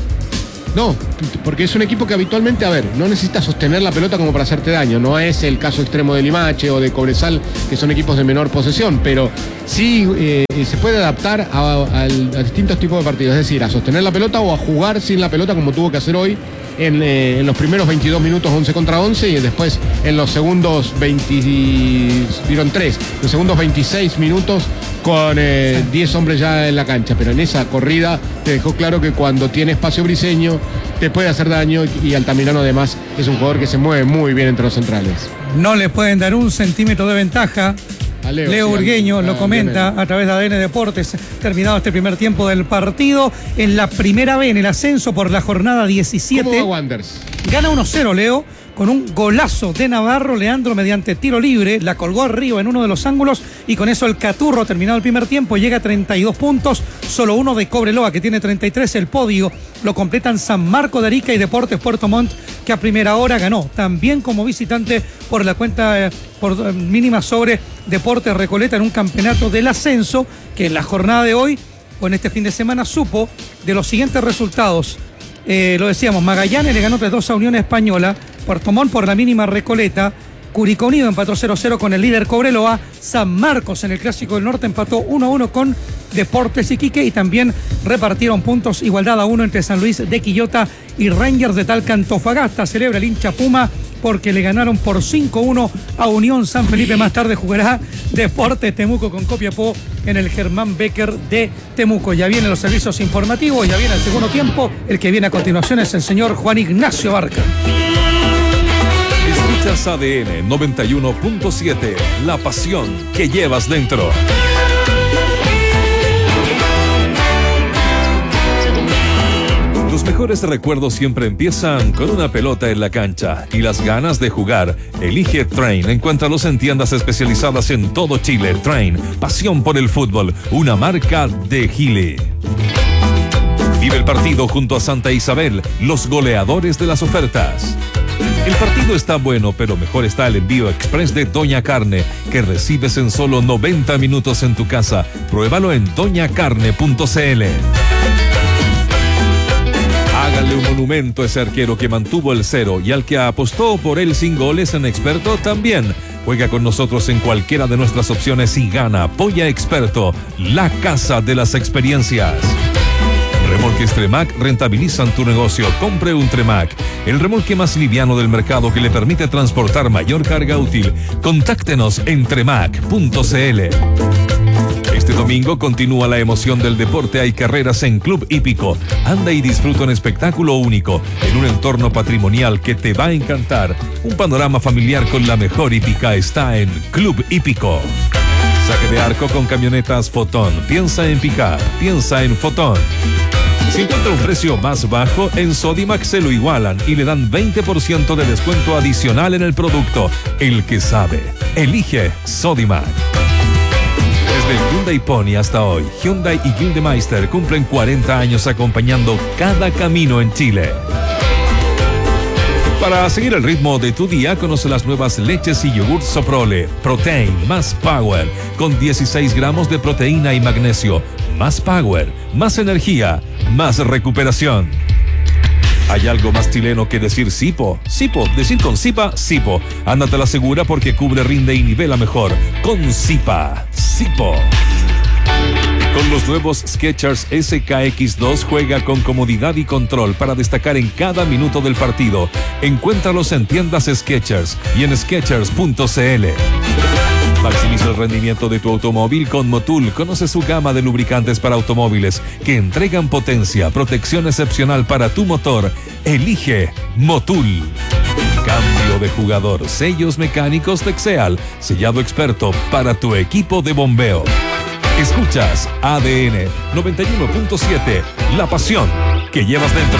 No, porque es un equipo que habitualmente, a ver, no necesita sostener la pelota como para hacerte daño. No es el caso extremo de Limache o de Cobresal, que son equipos de menor posesión, pero sí eh, se puede adaptar a, a, a distintos tipos de partidos. Es decir, a sostener la pelota o a jugar sin la pelota, como tuvo que hacer hoy en, eh, en los primeros veintidós minutos, once contra once, y después en los segundos veinte, vieron tres, los segundos veintiséis minutos con eh, diez hombres ya en la cancha. Pero en esa corrida te dejó claro que cuando tiene espacio Briseño te puede hacer daño, y Altamirano además es un jugador que se mueve muy bien entre los centrales. No le pueden dar un centímetro de ventaja. Leo, Leo sí, Burgueño lo comenta a través de A D N Deportes, terminado este primer tiempo del partido. En la primera B, en el ascenso por la jornada diecisiete. ¿Cómo va Wanderers? Gana uno cero, Leo, con un golazo de Navarro. Leandro, mediante tiro libre, la colgó arriba en uno de los ángulos, y con eso el Caturro, terminado el primer tiempo, llega a treinta y dos puntos, solo uno de Cobreloa, que tiene treinta y tres. El podio lo completan San Marco de Arica y Deportes Puerto Montt, que a primera hora ganó también como visitante por la cuenta eh, por eh, mínima sobre Deportes Recoleta en un campeonato del ascenso, que en la jornada de hoy o en este fin de semana supo de los siguientes resultados. Eh, lo decíamos, Magallanes le ganó tres dos a Unión Española, Puerto Montt por la mínima Recoleta, Curicó Unido empató cero cero con el líder Cobreloa, San Marcos en el Clásico del Norte empató uno a uno con Deportes Iquique, y también repartieron puntos, igualdad a uno entre San Luis de Quillota y Rangers de Talca. Antofagasta celebra el hincha Puma porque le ganaron por cinco a uno a Unión San Felipe. Más tarde jugará Deportes Temuco con Copiapó en el Germán Becker de Temuco. Ya vienen los servicios informativos, ya viene el segundo tiempo. El que viene a continuación es el señor Juan Ignacio Barca. Escuchas A D N noventa y uno punto siete, la pasión que llevas dentro. Los mejores recuerdos siempre empiezan con una pelota en la cancha y las ganas de jugar. Elige Train. Encuéntralos en tiendas especializadas en todo Chile. Train, pasión por el fútbol, una marca de Gili. Vive el partido junto a Santa Isabel, los goleadores de las ofertas. El partido está bueno, pero mejor está el envío express de Doña Carne, que recibes en solo noventa minutos en tu casa. Pruébalo en doña carne punto c l. Háganle un monumento a ese arquero que mantuvo el cero y al que apostó por él sin goles en Experto también. Juega con nosotros en cualquiera de nuestras opciones y gana. Apoya Experto, la casa de las experiencias. Remolques Tremac rentabilizan tu negocio. Compre un Tremac, el remolque más liviano del mercado que le permite transportar mayor carga útil. Contáctenos en tremac punto c l. Este domingo continúa la emoción del deporte. Hay carreras en Club Hípico. Anda y disfruta un espectáculo único en un entorno patrimonial que te va a encantar. Un panorama familiar con la mejor hípica está en Club Hípico. Saque de arco con camionetas Fotón. Piensa en picar, piensa en Fotón. Si encuentra un precio más bajo, en Sodimac se lo igualan y le dan veinte por ciento de descuento adicional en el producto. El que sabe, elige Sodimac. Desde el Hyundai Pony hasta hoy. Hyundai y Gildemeister cumplen cuarenta años acompañando cada camino en Chile. Para seguir el ritmo de tu día, conoce las nuevas leches y yogurts Soprole. Protein más Power, con dieciséis gramos de proteína y magnesio. Más Power, más energía, más recuperación. ¿Hay algo más chileno que decir Sipo? Sipo, decir con Sipa, Sipo. Ándate a la segura porque cubre, rinde y nivela mejor. Con Sipa, Sipo. Con los nuevos Skechers S K X dos juega con comodidad y control para destacar en cada minuto del partido. Encuéntralos en tiendas Skechers y en skechers punto c l. Maximiza el rendimiento de tu automóvil con Motul. Conoce su gama de lubricantes para automóviles que entregan potencia, protección excepcional para tu motor. Elige Motul. Cambio de jugador. Sellos mecánicos Texeal. Sellado experto para tu equipo de bombeo. Escuchas A D N noventa y uno punto siete. La pasión que llevas dentro.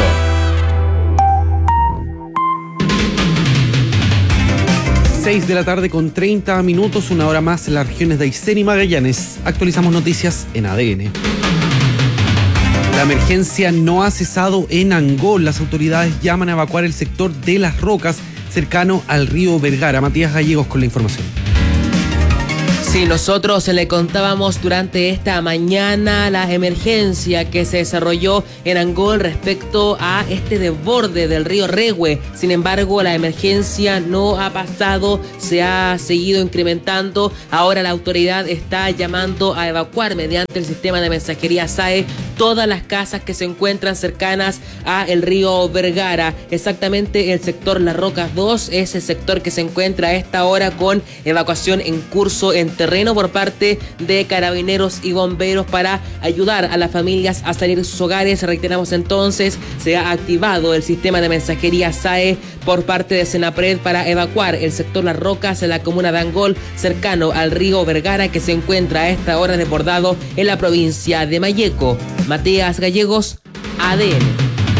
seis de la tarde con treinta minutos, una hora más en las regiones de Aysén y Magallanes. Actualizamos noticias en A D N. La emergencia no ha cesado en Angol. Las autoridades llaman a evacuar el sector de Las Rocas, cercano al río Vergara. Matías Gallegos con la información. Sí, nosotros le contábamos durante esta mañana la emergencia que se desarrolló en Angol respecto a este desborde del río Rehue. Sin embargo, la emergencia no ha pasado, se ha seguido incrementando. Ahora la autoridad está llamando a evacuar mediante el sistema de mensajería S A E todas las casas que se encuentran cercanas a el río Vergara. Exactamente el sector Las Rocas dos es el sector que se encuentra a esta hora con evacuación en curso en terreno por parte de carabineros y bomberos para ayudar a las familias a salir de sus hogares. Reiteramos entonces, se ha activado el sistema de mensajería S A E por parte de Senapred para evacuar el sector Las Rocas en la comuna de Angol, cercano al río Vergara, que se encuentra a esta hora desbordado en la provincia de Malleco. Matías Gallegos, A D N.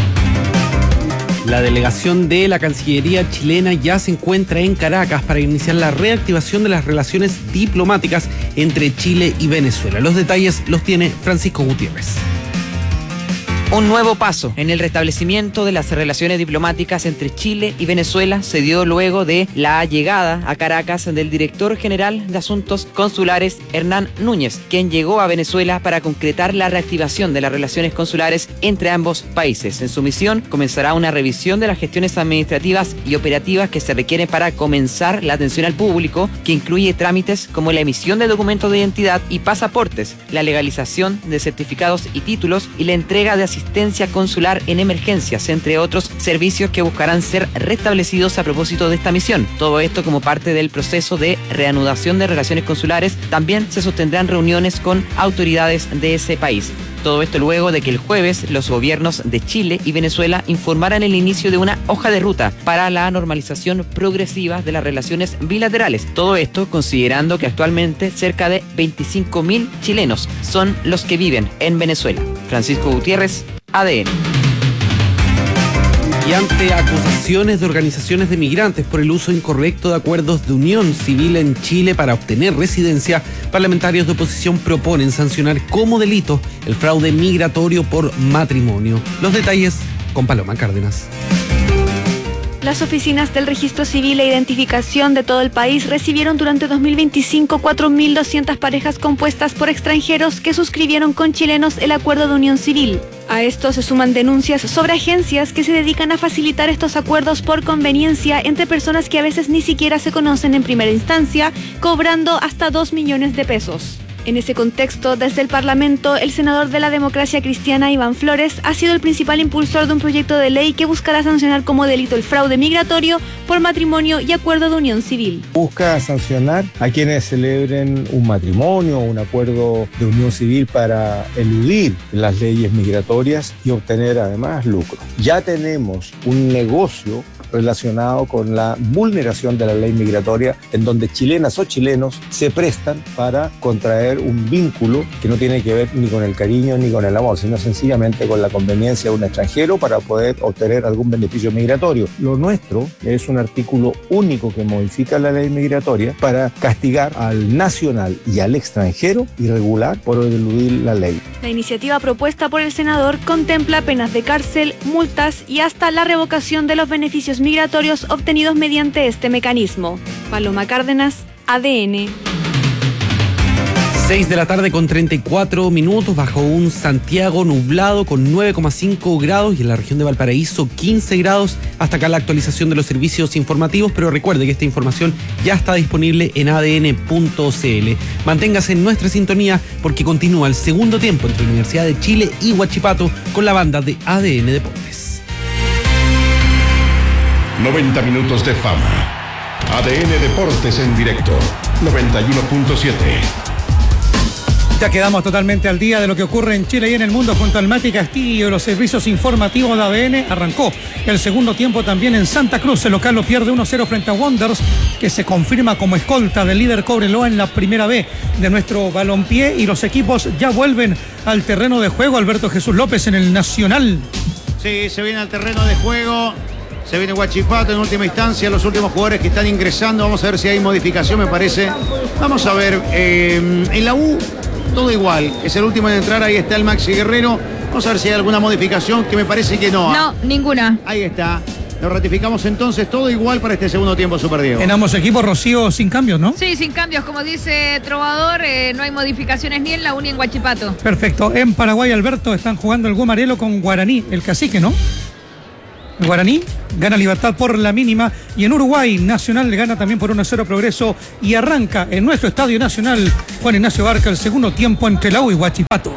La delegación de la Cancillería chilena ya se encuentra en Caracas para iniciar la reactivación de las relaciones diplomáticas entre Chile y Venezuela. Los detalles los tiene Francisco Gutiérrez. Un nuevo paso en el restablecimiento de las relaciones diplomáticas entre Chile y Venezuela se dio luego de la llegada a Caracas del director general de Asuntos Consulares, Hernán Núñez, quien llegó a Venezuela para concretar la reactivación de las relaciones consulares entre ambos países. En su misión comenzará una revisión de las gestiones administrativas y operativas que se requieren para comenzar la atención al público, que incluye trámites como la emisión de documentos de identidad y pasaportes, la legalización de certificados y títulos y la entrega de asistencia asistencia consular en emergencias, entre otros servicios que buscarán ser restablecidos a propósito de esta misión. Todo esto como parte del proceso de reanudación de relaciones consulares. También se sostendrán reuniones con autoridades de ese país. Todo esto luego de que el jueves los gobiernos de Chile y Venezuela informaran el inicio de una hoja de ruta para la normalización progresiva de las relaciones bilaterales. Todo esto considerando que actualmente cerca de veinticinco mil chilenos son los que viven en Venezuela. Francisco Gutiérrez, A D N. Y ante acusaciones de organizaciones de migrantes por el uso incorrecto de acuerdos de unión civil en Chile para obtener residencia, parlamentarios de oposición proponen sancionar como delito el fraude migratorio por matrimonio. Los detalles con Paloma Cárdenas. Las oficinas del Registro Civil e Identificación de todo el país recibieron durante dos mil veinticinco cuatro mil doscientas parejas compuestas por extranjeros que suscribieron con chilenos el acuerdo de unión civil. A esto se suman denuncias sobre agencias que se dedican a facilitar estos acuerdos por conveniencia entre personas que a veces ni siquiera se conocen en primera instancia, cobrando hasta dos millones de pesos. En ese contexto, desde el Parlamento, el senador de la Democracia Cristiana, Iván Flores, ha sido el principal impulsor de un proyecto de ley que buscará sancionar como delito el fraude migratorio por matrimonio y acuerdo de unión civil. Busca sancionar a quienes celebren un matrimonio o un acuerdo de unión civil para eludir las leyes migratorias y obtener además lucro. Ya tenemos un negocio relacionado con la vulneración de la ley migratoria, en donde chilenas o chilenos se prestan para contraer un vínculo que no tiene que ver ni con el cariño ni con el amor, sino sencillamente con la conveniencia de un extranjero para poder obtener algún beneficio migratorio. Lo nuestro es un artículo único que modifica la ley migratoria para castigar al nacional y al extranjero irregular por eludir la ley. La iniciativa propuesta por el senador contempla penas de cárcel, multas y hasta la revocación de los beneficios migratorios obtenidos mediante este mecanismo. Paloma Cárdenas, A D N. seis de la tarde con treinta y cuatro minutos, bajo un Santiago nublado con nueve coma cinco grados y en la región de Valparaíso quince grados. Hasta acá la actualización de los servicios informativos, pero recuerde que esta información ya está disponible en A D N punto C L. Manténgase en nuestra sintonía porque continúa el segundo tiempo entre Universidad de Chile y Huachipato con la banda de A D N Deportes. noventa minutos de fama. A D N Deportes en directo. noventa y uno punto siete. Ya quedamos totalmente al día de lo que ocurre en Chile y en el mundo junto al Mati Castillo y los servicios informativos de A D N. Arrancó el segundo tiempo también en Santa Cruz. El local lo pierde uno cero frente a Wanderers, que se confirma como escolta del líder Cobreloa en la primera B de nuestro balompié. Y los equipos ya vuelven al terreno de juego. Alberto Jesús López en el Nacional. Sí, se viene al terreno de juego. Se viene Huachipato en última instancia, los últimos jugadores que están ingresando. Vamos a ver si hay modificación, me parece. Vamos a ver, eh, en la U todo igual, es el último en entrar, ahí está el Maxi Guerrero. Vamos a ver si hay alguna modificación, que me parece que no. No, ninguna. Ahí está. Lo ratificamos entonces, todo igual para este segundo tiempo, Super Diego. En ambos equipos, Rocío, sin cambios, ¿no? Sí, sin cambios, como dice Trovador, eh, no hay modificaciones ni en la U ni en Huachipato. Perfecto. En Paraguay, Alberto, están jugando el Guamarelo con Guaraní, el cacique, ¿no? El Guaraní gana Libertad por la mínima. Y en Uruguay, Nacional gana también por uno a cero Progreso. Y arranca en nuestro Estadio Nacional Juan Ignacio Barca el segundo tiempo entre la U y Huachipato.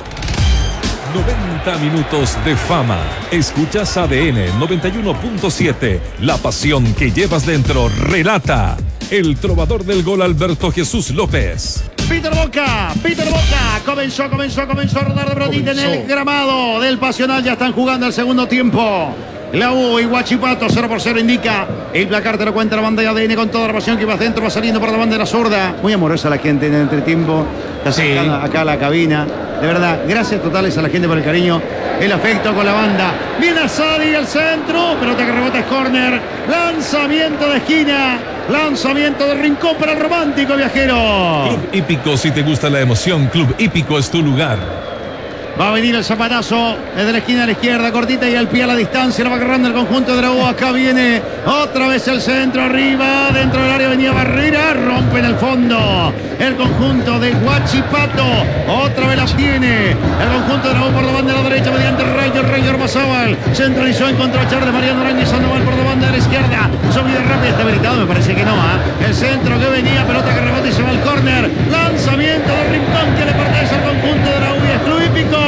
noventa minutos de fama. Escuchas A D N noventa y uno punto siete. La pasión que llevas dentro. Relata el trovador del gol, Alberto Jesús López. Peter Boca, Peter Boca, comenzó, comenzó, comenzó a rodar de brotita en el gramado del Pasional. Ya están jugando el segundo tiempo. La U y Huachipato, cero por cero indica el placar, te lo cuenta la banda de A D N con toda la pasión que va dentro, va saliendo por la banda de la zurda. Muy amorosa la gente en el entretiempo, está Sí. acá, acá a la cabina. De verdad, gracias totales a la gente por el cariño, el afecto con la banda. Viene Asadi al centro, pelota que rebota es córner. Lanzamiento de esquina, lanzamiento de rincón para el romántico viajero. Club Hípico, si te gusta la emoción, Club Hípico es tu lugar. Va a venir el zapatazo desde la esquina a la izquierda, cortita y al pie a la distancia. Lo va agarrando el conjunto de la U. Acá viene otra vez el centro, arriba, dentro del área venía Barrera. Rompe en el fondo el conjunto de Huachipato. Otra vez la tiene el conjunto de la U por la banda de la derecha mediante el Rayo, el Rayo Ormazábal. Centralizó en contrachar de Mariano Aránguiz Sandoval por la banda de la izquierda. Subida rápida, está habilitado, me parece que no. ¿eh? El centro que venía, pelota que rebota y se va al córner. Lanzamiento de rincón que le pertenece al conjunto de la U y es Club Hípico.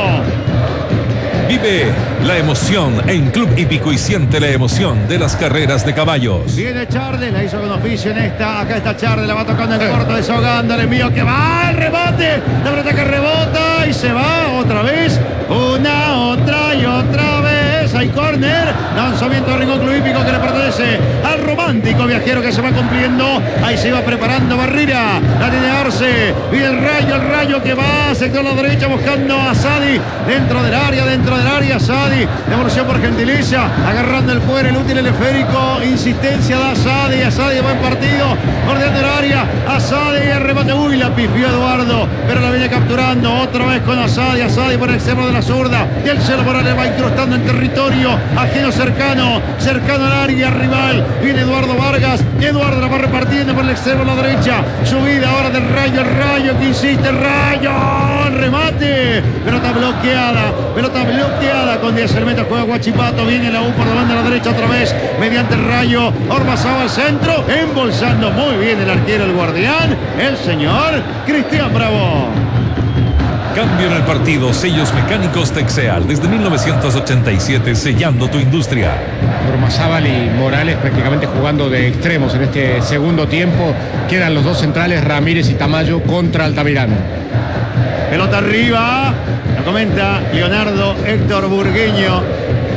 Vive la emoción en Club Hípico y siente la emoción de las carreras de caballos. Viene Charles, la hizo con oficio en esta. Acá está Charles, la va tocando en corto, desahogando. El envío que va al remate. La pelota que rebota y se va otra vez. Una, otra y otra vez. Hay córner. Lanzamiento de Rincón Club Hípico que le pertenece al romántico viajero que se va cumpliendo. Ahí se iba preparando Barrera. La tiene Arce. Viene el Rayo, el Rayo que va sector a la derecha buscando a Sadi. Dentro del área, dentro del área. Sadi. Devolución por Gentileza. Agarrando el poder, el útil, el esférico. Insistencia de Asadi. Asadi, buen partido. Bordeando el área. Asadi, el remate. Uy, la pifió Eduardo. Pero la viene capturando. Otra vez con Asadi. Asadi por el extremo de la zurda. Y el Celo Morales va incrustando en territorio ajeno cercano. Cercano al área rival. Viene Eduardo Vargas. Eduardo la va repartiendo por el extremo a la derecha. Subida ahora del Rayo. El Rayo que insiste. El Rayo. El remate. Pelota bloqueada. Pelota bloqueada con diez elementos. Juega Huachipato. Viene la U por la banda a la derecha otra vez. Mediante el Rayo. Ormazábal al centro. Embolsando muy bien el arquero, el guardián. El señor Cristian Bravo. Cambio en el partido. Sellos mecánicos Texeal. Desde mil novecientos ochenta y siete sellando tu industria. Ormazábal y Morales prácticamente jugando de extremos en este segundo tiempo. Quedan los dos centrales, Ramírez y Tamayo contra Altamirano. Pelota arriba. Lo comenta Leonardo Héctor Burgueño.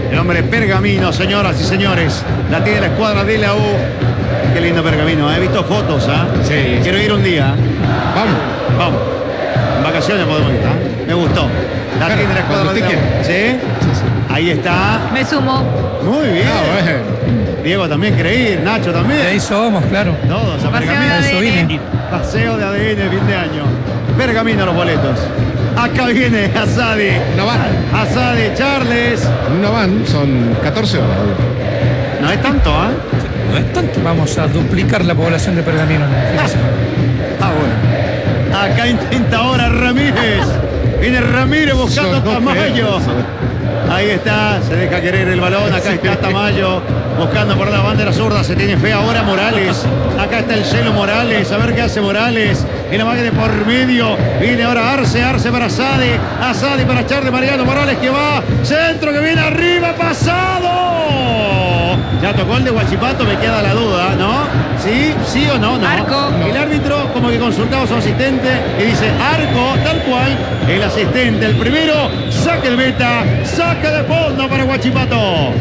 El hombre Pergamino, señoras y señores. La tiene la escuadra de la U. Qué lindo Pergamino, ¿eh? He visto fotos, ¿ah? ¿eh? Sí. Quiero ir un día. Vamos. Vamos. En vacaciones podemos ir, ¿eh? Me gustó. La claro, tiene la escuadra de la U. ¿Sí? Sí, sí. Ahí está. Me sumo. Muy bien. Ah, bueno. Diego también quiere ir, Nacho también. De ahí somos, claro. Todos, a Paseo Pergamino. de A D N. Paseo de A D N, fin de año. Pergamino los boletos. Acá viene Asadi. Una van. Asadi, Charles. En una van son catorce horas. No es tanto, ¿ah? ¿eh? No es tanto. Vamos a duplicar la población de Pergamino. Ah, bueno. Acá intenta ahora Ramírez. Viene Ramírez buscando a Tamayo. Ahí está, se deja querer el balón. Acá está Tamayo buscando por la bandera zurda. Se tiene fe ahora Morales. Acá está el celo Morales. A ver qué hace Morales. Y la magia de por medio. Viene ahora Arce. Arce para Asadi. Asadi para Charles Mariano Morales que va. Centro que viene arriba. Pasado. Ya tocó el de Huachipato. Me queda la duda, ¿no? ¿Sí? ¿Sí o no? No. Arco. El árbitro como que consultaba a su asistente y dice arco, tal cual. El asistente, el primero. Saque el beta. Saque de fondo para Huachipato.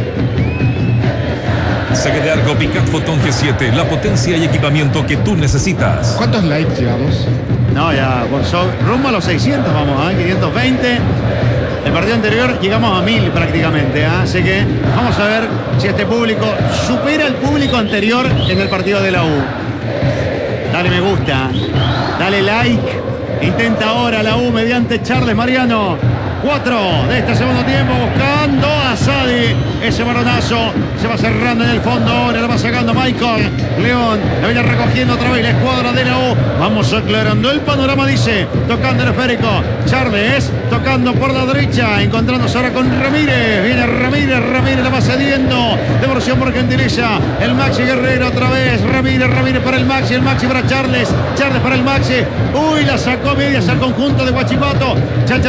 Saque de arco Picat Photon G siete, la potencia y equipamiento que tú necesitas. ¿Cuántos likes llevamos? No, ya, por so, rumbo a los seiscientos vamos, ¿eh? quinientos veinte. El partido anterior llegamos a mil prácticamente, ¿eh? Así que vamos a ver si este público supera el público anterior en el partido de la U. Dale me gusta, dale like. Intenta ahora la U mediante Charles Mariano. Cuatro de este segundo tiempo buscando a Asadi. Ese baronazo se va cerrando en el fondo. Ahora lo va sacando Michael León. La viene recogiendo otra vez la escuadra de la U. Vamos aclarando el panorama, dice. Tocando el esférico. Charles tocando por la derecha. Encontrándose ahora con Ramírez. Viene Ramírez. Ramírez la va cediendo. Devolución por Gentiliza. El Maxi Guerrero otra vez. Ramírez. Ramírez para el Maxi. El Maxi para Charles. Charles para el Maxi. Uy, la sacó medias al conjunto de Huachipato. Chacha